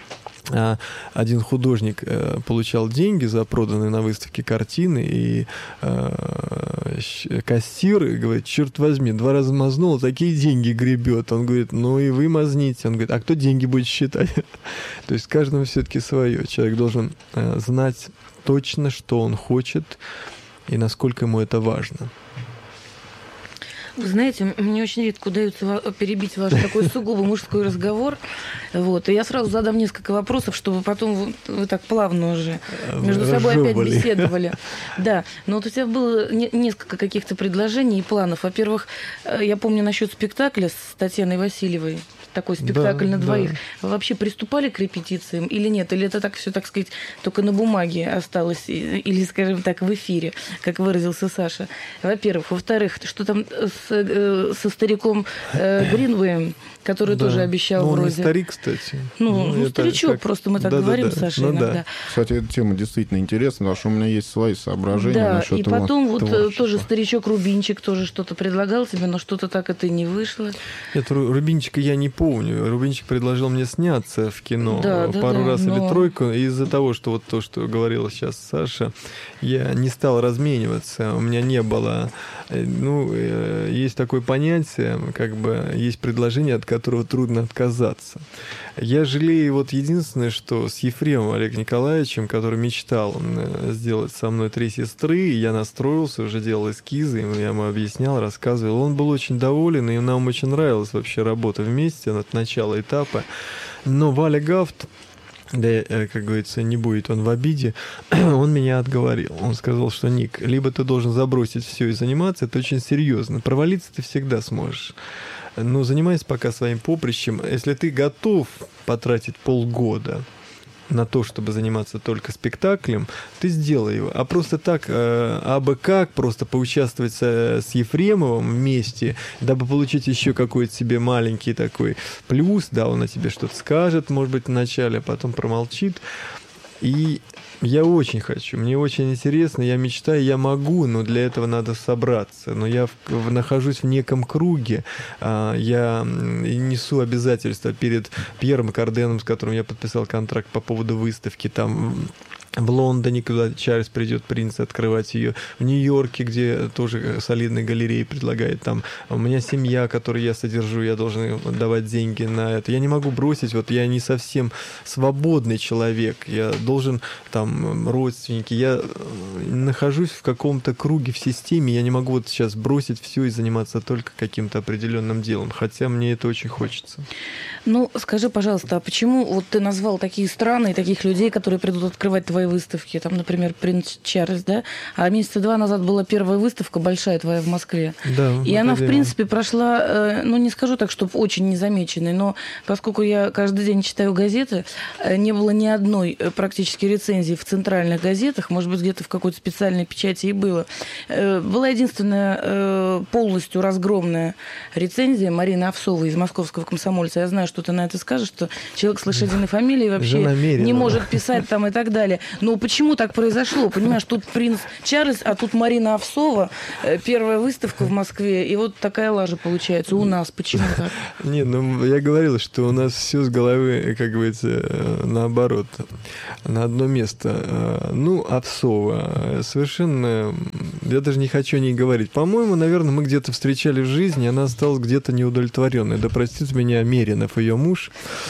S2: один художник э, получал деньги за проданные на выставке картины, и э, кассир говорит: черт возьми, два раза мазнул, такие деньги гребет. Он говорит: ну и вы мазните. Он говорит: а кто деньги будет считать? То есть каждому все-таки свое. Человек должен э, знать точно, что он хочет и насколько ему это важно.
S3: Вы знаете, мне очень редко удается перебить ваш такой сугубо мужской разговор. Вот. И я сразу задам несколько вопросов, чтобы потом вы, вы так плавно уже между собой опять беседовали. Да, но вот у тебя было не, несколько каких-то предложений и планов. Во-первых, я помню насчет спектакля с Татьяной Васильевой. Такой спектакль да, на двоих. Да. Вы вообще приступали к репетициям или нет? Или это так все, так сказать, только на бумаге осталось? Или, скажем так, в эфире, как выразился Саша? Во-первых. Во-вторых, что там с, со стариком э, Гринвеем, который да. тоже обещал
S2: ну,
S3: вроде...
S2: Он не старик, кстати.
S3: Ну, ну, ну старичок, как... просто мы так да, говорим, да, да. Саша, ну, иногда. Да.
S1: Кстати, эта тема действительно интересна, потому что у меня есть свои соображения
S3: да,
S1: насчет
S3: и потом вот
S1: творчества.
S3: Тоже старичок Рубинчик тоже что-то предлагал тебе, но что-то так это и не вышло.
S2: Нет, Рубинчика я не помню. Рубинчик предложил мне сняться в кино
S3: да,
S2: пару
S3: да,
S2: раз
S3: да,
S2: или
S3: но...
S2: тройку. И из-за того, что вот то, что говорила сейчас Саша, я не стал размениваться. У меня не было... Ну, есть такое понятие, как бы есть предложение, от которого трудно отказаться. Я жалею вот единственное, что с Ефремом Олегом Николаевичем, который мечтал сделать со мной «Три сестры», я настроился, уже делал эскизы, я ему объяснял, рассказывал. Он был очень доволен, и нам очень нравилась вообще работа вместе от начала этапа. Но Валя Гафт, да, как говорится, не будет он в обиде, он меня отговорил. Он сказал, что: Ник, либо ты должен забросить все и заниматься, это очень серьезно. Провалиться ты всегда сможешь. Но занимайся пока своим поприщем. Если ты готов потратить полгода на то, чтобы заниматься только спектаклем, ты сделай его. А просто так, э, абы как, просто поучаствовать с, с Ефремовым вместе, дабы получить еще какой-то себе маленький такой плюс, да, он о тебе что-то скажет, может быть, вначале, а потом промолчит. И я очень хочу, мне очень интересно, я мечтаю, я могу, но для этого надо собраться. Но я в, в, нахожусь в неком круге, а, я несу обязательства перед Пьером Карденом, с которым я подписал контракт по поводу выставки, там в Лондоне, куда Чарльз придет, принц, открывать ее, в Нью-Йорке, где тоже солидные галереи предлагает, там у меня семья, которую я содержу, я должен давать деньги на это. Я не могу бросить, вот я не совсем свободный человек, я должен, там, родственники, я нахожусь в каком-то круге, в системе, я не могу вот сейчас бросить все и заниматься только каким-то определенным делом, хотя мне это очень хочется.
S3: Ну, скажи, пожалуйста, а почему вот ты назвал такие страны и таких людей, которые придут открывать твои выставки, там, например, принц Чарльз, да, а месяца два назад была первая выставка большая твоя в Москве,
S2: да,
S3: и она, в принципе, прошла, ну, не скажу так, чтобы очень незамеченной, но поскольку я каждый день читаю газеты, не было ни одной практически рецензии в центральных газетах, может быть, где-то в какой-то специальной печати и было. Была единственная полностью разгромная рецензия Марины Овсовой из «Московского комсомольца». Я знаю, что ты на это скажешь, что человек с лошадиной фамилией вообще не может писать там и так далее. Но почему так произошло? Понимаешь, тут принц Чарльз, а тут Марина Овсова, первая выставка в Москве, и вот такая лажа получается у нас. Почему так?
S2: Нет, ну я говорил, что у нас все с головы, как говорится, наоборот, на одно место. Ну, Овсова, совершенно, я даже не хочу о ней говорить. По-моему, наверное, мы где-то встречали в жизни, она осталась где-то неудовлетворенной. Да простит меня Меринов, ее муж.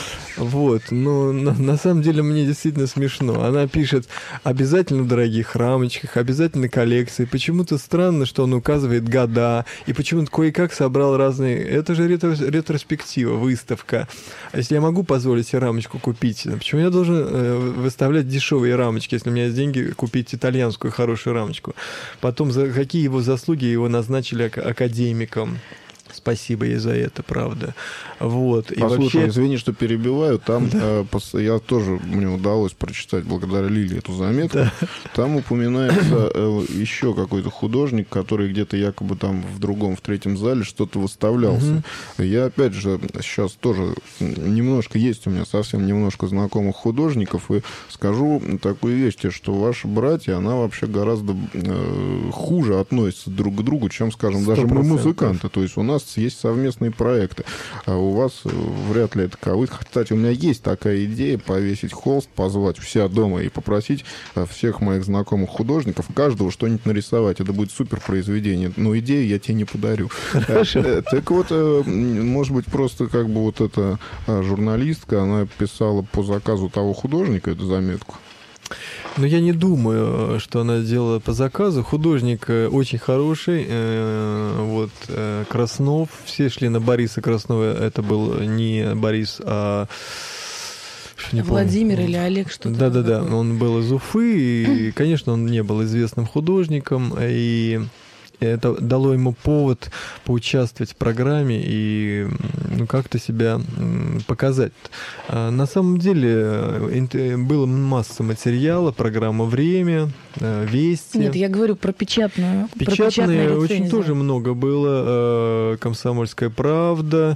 S2: Вот, но на, на самом деле мне действительно смешно. Она пишет обязательно в дорогих рамочках, обязательно коллекции. Почему-то странно, что он указывает года, и почему-то кое-как собрал разные... Это же ретро... ретроспектива, выставка. А если я могу позволить себе рамочку купить, почему я должен э, выставлять дешевые рамочки, если у меня есть деньги купить итальянскую хорошую рамочку? Потом, за какие его заслуги его назначили ак- академиком. Спасибо ей за это, правда. Вот.
S1: Послушай,
S2: и вообще...
S1: извини, что перебиваю. Там да. э, пос... я тоже, мне удалось прочитать благодаря Лиле эту заметку. Да. Там упоминается э, еще какой-то художник, который где-то якобы там в другом, в третьем зале что-то выставлялся. Угу. Я, опять же, сейчас тоже немножко, есть у меня совсем немножко знакомых художников, и скажу такую вещь, что ваши братья, она вообще гораздо э, хуже относится друг к другу, чем, скажем, сто процентов. Даже мы музыканты. То есть у нас есть совместные проекты, а у вас вряд ли это таковы. Кстати, у меня есть такая идея повесить холст, позвать все дома и попросить всех моих знакомых художников, каждого что-нибудь нарисовать. Это будет супер произведение. Но идею я тебе не подарю. Так вот, может быть, просто как бы вот эта журналистка, она писала по заказу того художника эту заметку.
S2: Но я не думаю, что она сделала по заказу. Художник очень хороший. Вот Краснов. Все шли на Бориса Краснова. Это был не Борис, а... Не
S3: Владимир помню. Или Олег, что-то.
S2: Да-да-да. Он был из Уфы. И, конечно, он не был известным художником. И... это дало ему повод поучаствовать в программе и ну, как-то себя показать. А на самом деле было масса материала, программа «Время», «Вести».
S3: Нет, я говорю про печатную.
S2: Печатные очень тоже много было. «Комсомольская правда»,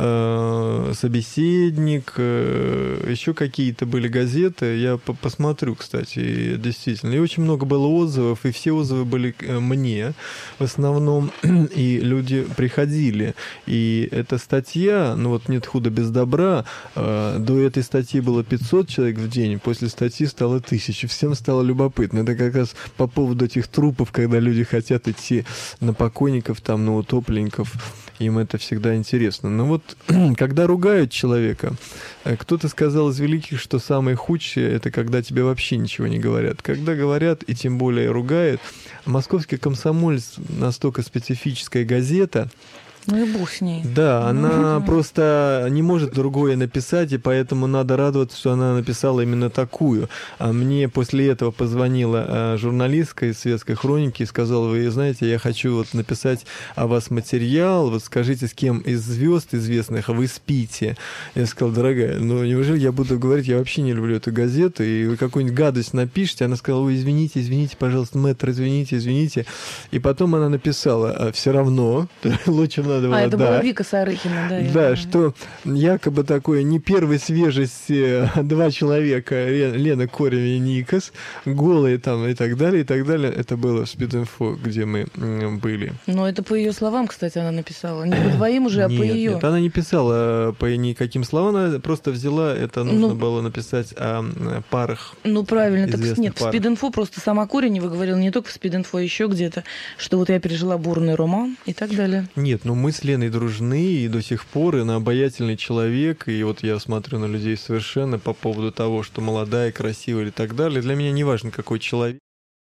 S2: «Собеседник», еще какие-то были газеты. Я посмотрю, кстати, действительно. И очень много было отзывов, и все отзывы были мне в основном, и люди приходили. И эта статья, ну вот «Нет худа без добра», до этой статьи было пятьсот человек в день, после статьи стало тысяча. Всем стало любопытно. Это как раз по поводу этих трупов, когда люди хотят идти на покойников, там, на утопленников. Им это всегда интересно. Но вот когда ругают человека, кто-то сказал из великих, что самое худшее — это когда тебе вообще ничего не говорят. Когда говорят, и тем более ругают. «Московский комсомолец» настолько специфическая газета,
S3: Ну и бог с ней.
S2: Да, она
S3: ну,
S2: просто не может другое написать, и поэтому надо радоваться, что она написала именно такую. А мне после этого позвонила журналистка из «Светской хроники» и сказала: вы знаете, я хочу вот написать о вас материал, вот скажите, с кем из звезд известных вы спите. Я сказал: дорогая, ну неужели я буду говорить, я вообще не люблю эту газету, и вы какую-нибудь гадость напишите? Она сказала: ой, извините, извините, пожалуйста, мэтр, извините, извините. И потом она написала: все равно, лучше надо было,
S3: а, это
S2: да.
S3: была Вика Сарыкина, да.
S2: Да,
S3: я...
S2: что якобы такое не первой свежести два человека, Лена Корень и Никос, голые там и так далее, и так далее. Это было в Спид-инфо, где мы были.
S3: Но это по ее словам, кстати, она написала. Не по твоим уже, а
S2: нет,
S3: по ее.
S2: Нет, она не писала по никаким словам, она просто взяла, это нужно ну, было написать о парах.
S3: Ну, правильно, так нет,
S2: парах.
S3: В Спид-инфо просто сама Коренева говорила, не только в Спид-инфо, а еще где-то, что вот я пережила бурный роман и так далее.
S2: Нет, ну мы с Леной дружны, и до сих пор, и она обаятельный человек, и вот я смотрю на людей совершенно по поводу того, что молодая, красивая и так далее. Для меня не важно, какой человек.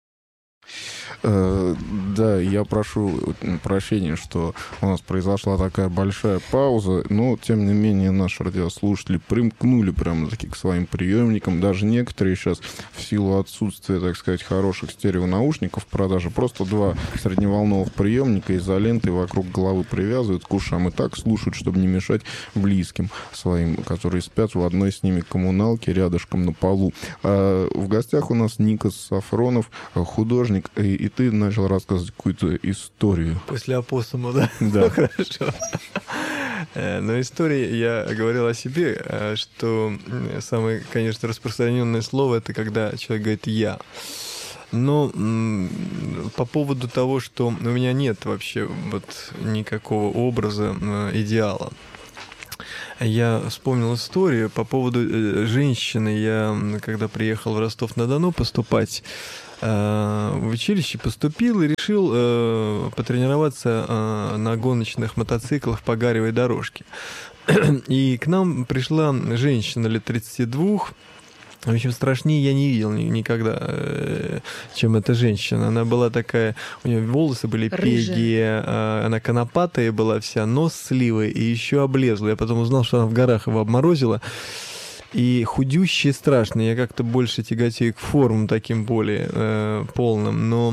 S1: Да, я прошу прощения, что у нас произошла такая большая пауза, но, тем не менее, наши радиослушатели примкнули прямо-таки к своим приемникам. Даже некоторые сейчас, в силу отсутствия, так сказать, хороших стереонаушников в продаже, просто два средневолновых приемника изолентой вокруг головы привязывают к ушам и так слушают, чтобы не мешать близким своим, которые спят в одной с ними коммуналке рядышком на полу. А в гостях у нас Никос Сафронов, художник, и И ты начал рассказывать какую-то историю.
S2: После опоссума, да?
S1: Да.
S2: Ну, хорошо. Но история, я говорил о себе, что самое, конечно, распространенное слово — это когда человек говорит «я». Но по поводу того, что у меня нет вообще вот никакого образа, идеала. Я вспомнил историю по поводу женщины. Я, когда приехал в Ростов-на-Дону поступать, в училище поступил и решил э, потренироваться э, на гоночных мотоциклах по гаревой дорожке. И к нам пришла женщина лет тридцати двух. В общем, страшнее я не видел никогда, э, чем эта женщина. Она была такая, у нее волосы были пегие, э, она конопатая была вся, нос сливой и еще облезла. Я потом узнал, что она в горах его обморозила. И худющие страшные, я как-то больше тяготею к формам таким более э, полным, но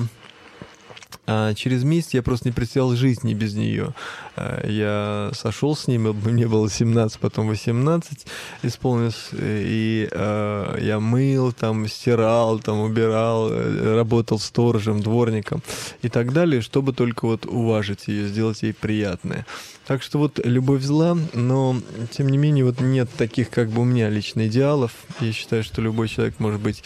S2: а через месяц я просто не представлял жизни без нее. Я сошел с ней, мне было семнадцать, потом восемнадцать исполнилось, и э, я мыл, там, стирал, там, убирал, работал сторожем, дворником и так далее, чтобы только вот уважить ее, сделать ей приятное. Так что вот любовь зла, но тем не менее вот нет таких как бы у меня лично идеалов. Я считаю, что любой человек может быть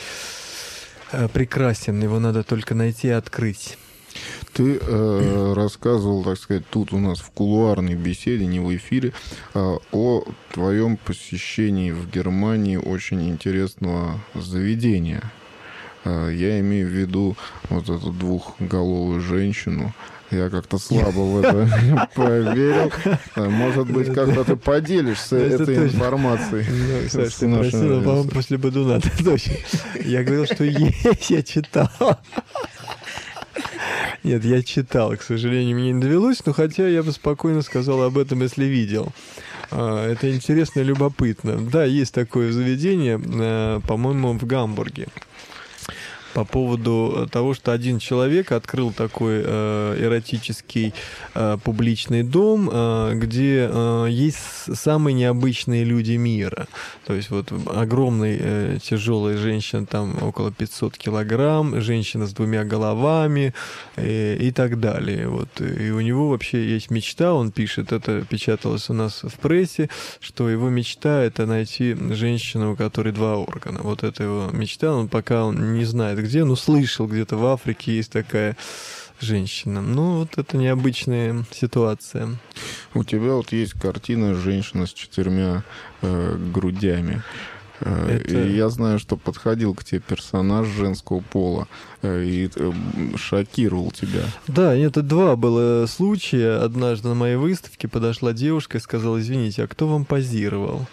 S2: прекрасен, его надо только найти и открыть.
S1: Ты э, рассказывал, так сказать, тут у нас в кулуарной беседе, не в эфире, э, о твоем посещении в Германии очень интересного заведения. Э, я имею в виду вот эту двухголовую женщину. Я как-то слабо в это поверил. Может быть, как-то ты поделишься этой информацией.
S2: Саш, ты просила, по-моему, после Бодуна. Я говорил, что есть, я читал. Нет, я читал, к сожалению, мне не довелось, но хотя я бы спокойно сказал об этом, если видел. Это интересно и любопытно. Да, есть такое заведение, по-моему, в Гамбурге. По поводу того, что один человек открыл такой э, эротический э, публичный дом, э, где э, есть самые необычные люди мира. То есть вот огромная э, тяжелая женщина, там около пятьсот килограмм, женщина с двумя головами э, и так далее. Вот. И у него вообще есть мечта, он пишет, это печаталось у нас в прессе, что его мечта — это найти женщину, у которой два органа. Вот это его мечта, он пока он не знает, где, ну, слышал, где-то в Африке есть такая женщина. Ну, вот это необычная ситуация.
S1: У тебя вот есть картина «Женщина с четырьмя э, грудями». Это... И я знаю, что подходил к тебе персонаж женского пола и шокировал тебя.
S2: Да, это два было случая. Однажды на моей выставке подошла девушка и сказала: извините, а кто вам позировал?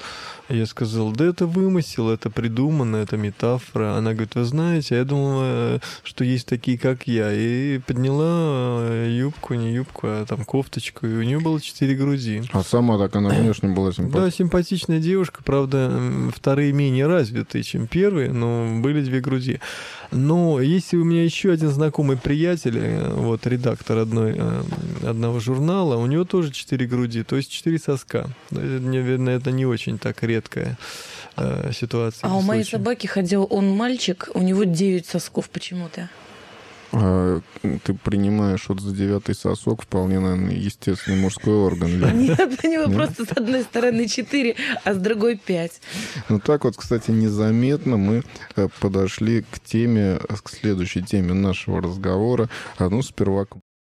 S2: Я сказал, да это вымысел, это придумано, это метафора. Она говорит, вы знаете, я думала, что есть такие, как я. И подняла юбку, не юбку, а там кофточку, и у нее было четыре груди.
S1: А сама так она внешне была симпатичная?
S2: Да, симпатичная девушка, правда, вторые менее развитые, чем первые, но были две груди. Но если у меня еще один знакомый приятель, вот редактор одной, одного журнала, у него тоже четыре груди, то есть четыре соска. Наверное, это не очень так редкая э, ситуация.
S3: А у моей собаки ходил он мальчик, у него девять сосков почему-то.
S1: А ты принимаешь вот за девятый сосок вполне, наверное, естественный мужской орган.
S3: Нет, у него просто с одной стороны четыре, а с другой пять.
S1: Ну так вот, кстати, незаметно мы подошли к теме, к следующей теме нашего разговора. Ну, сперва...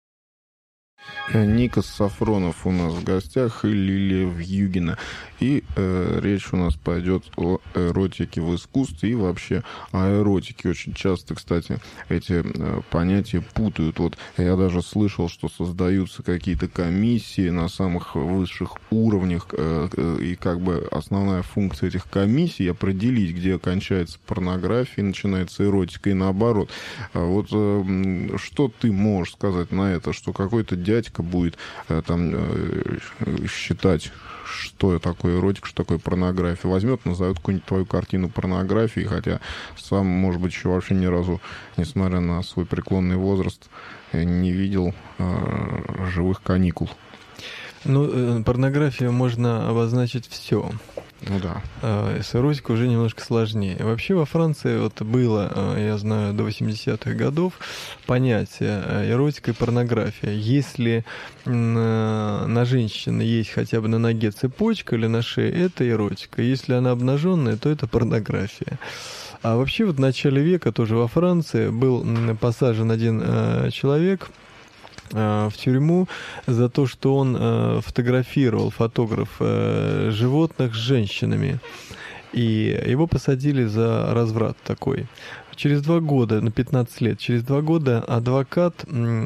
S1: Никос Сафронов у нас в гостях и Лилия Вьюгина. И э, речь у нас пойдет о эротике в искусстве и вообще о эротике. Очень часто, кстати, эти э, понятия путают. Вот я даже слышал, что создаются какие-то комиссии на самых высших уровнях, э, э, и как бы основная функция этих комиссий определить, где кончается порнография и начинается эротика, и наоборот. А вот э, что ты можешь сказать на это, что какой-то дядька будет э, там э, считать, что такое эротика, что такое порнография, возьмет, назовет какую-нибудь твою картину порнографией, хотя сам, может быть, еще вообще ни разу, несмотря на свой преклонный возраст, не видел э, живых каникул.
S2: Ну, порнографию можно обозначить все.
S1: Ну да.
S2: С эротикой уже немножко сложнее. Вообще во Франции вот было, я знаю, до восьмидесятых годов понятие эротика и порнография. Если на женщине есть хотя бы на ноге цепочка или на шее, это эротика. Если она обнаженная, то это порнография. А вообще вот в начале века тоже во Франции был посажен один человек в тюрьму за то, что он э, фотографировал, фотограф э, животных с женщинами. И его посадили за разврат такой. Через два года, на пятнадцать лет, через два года адвокат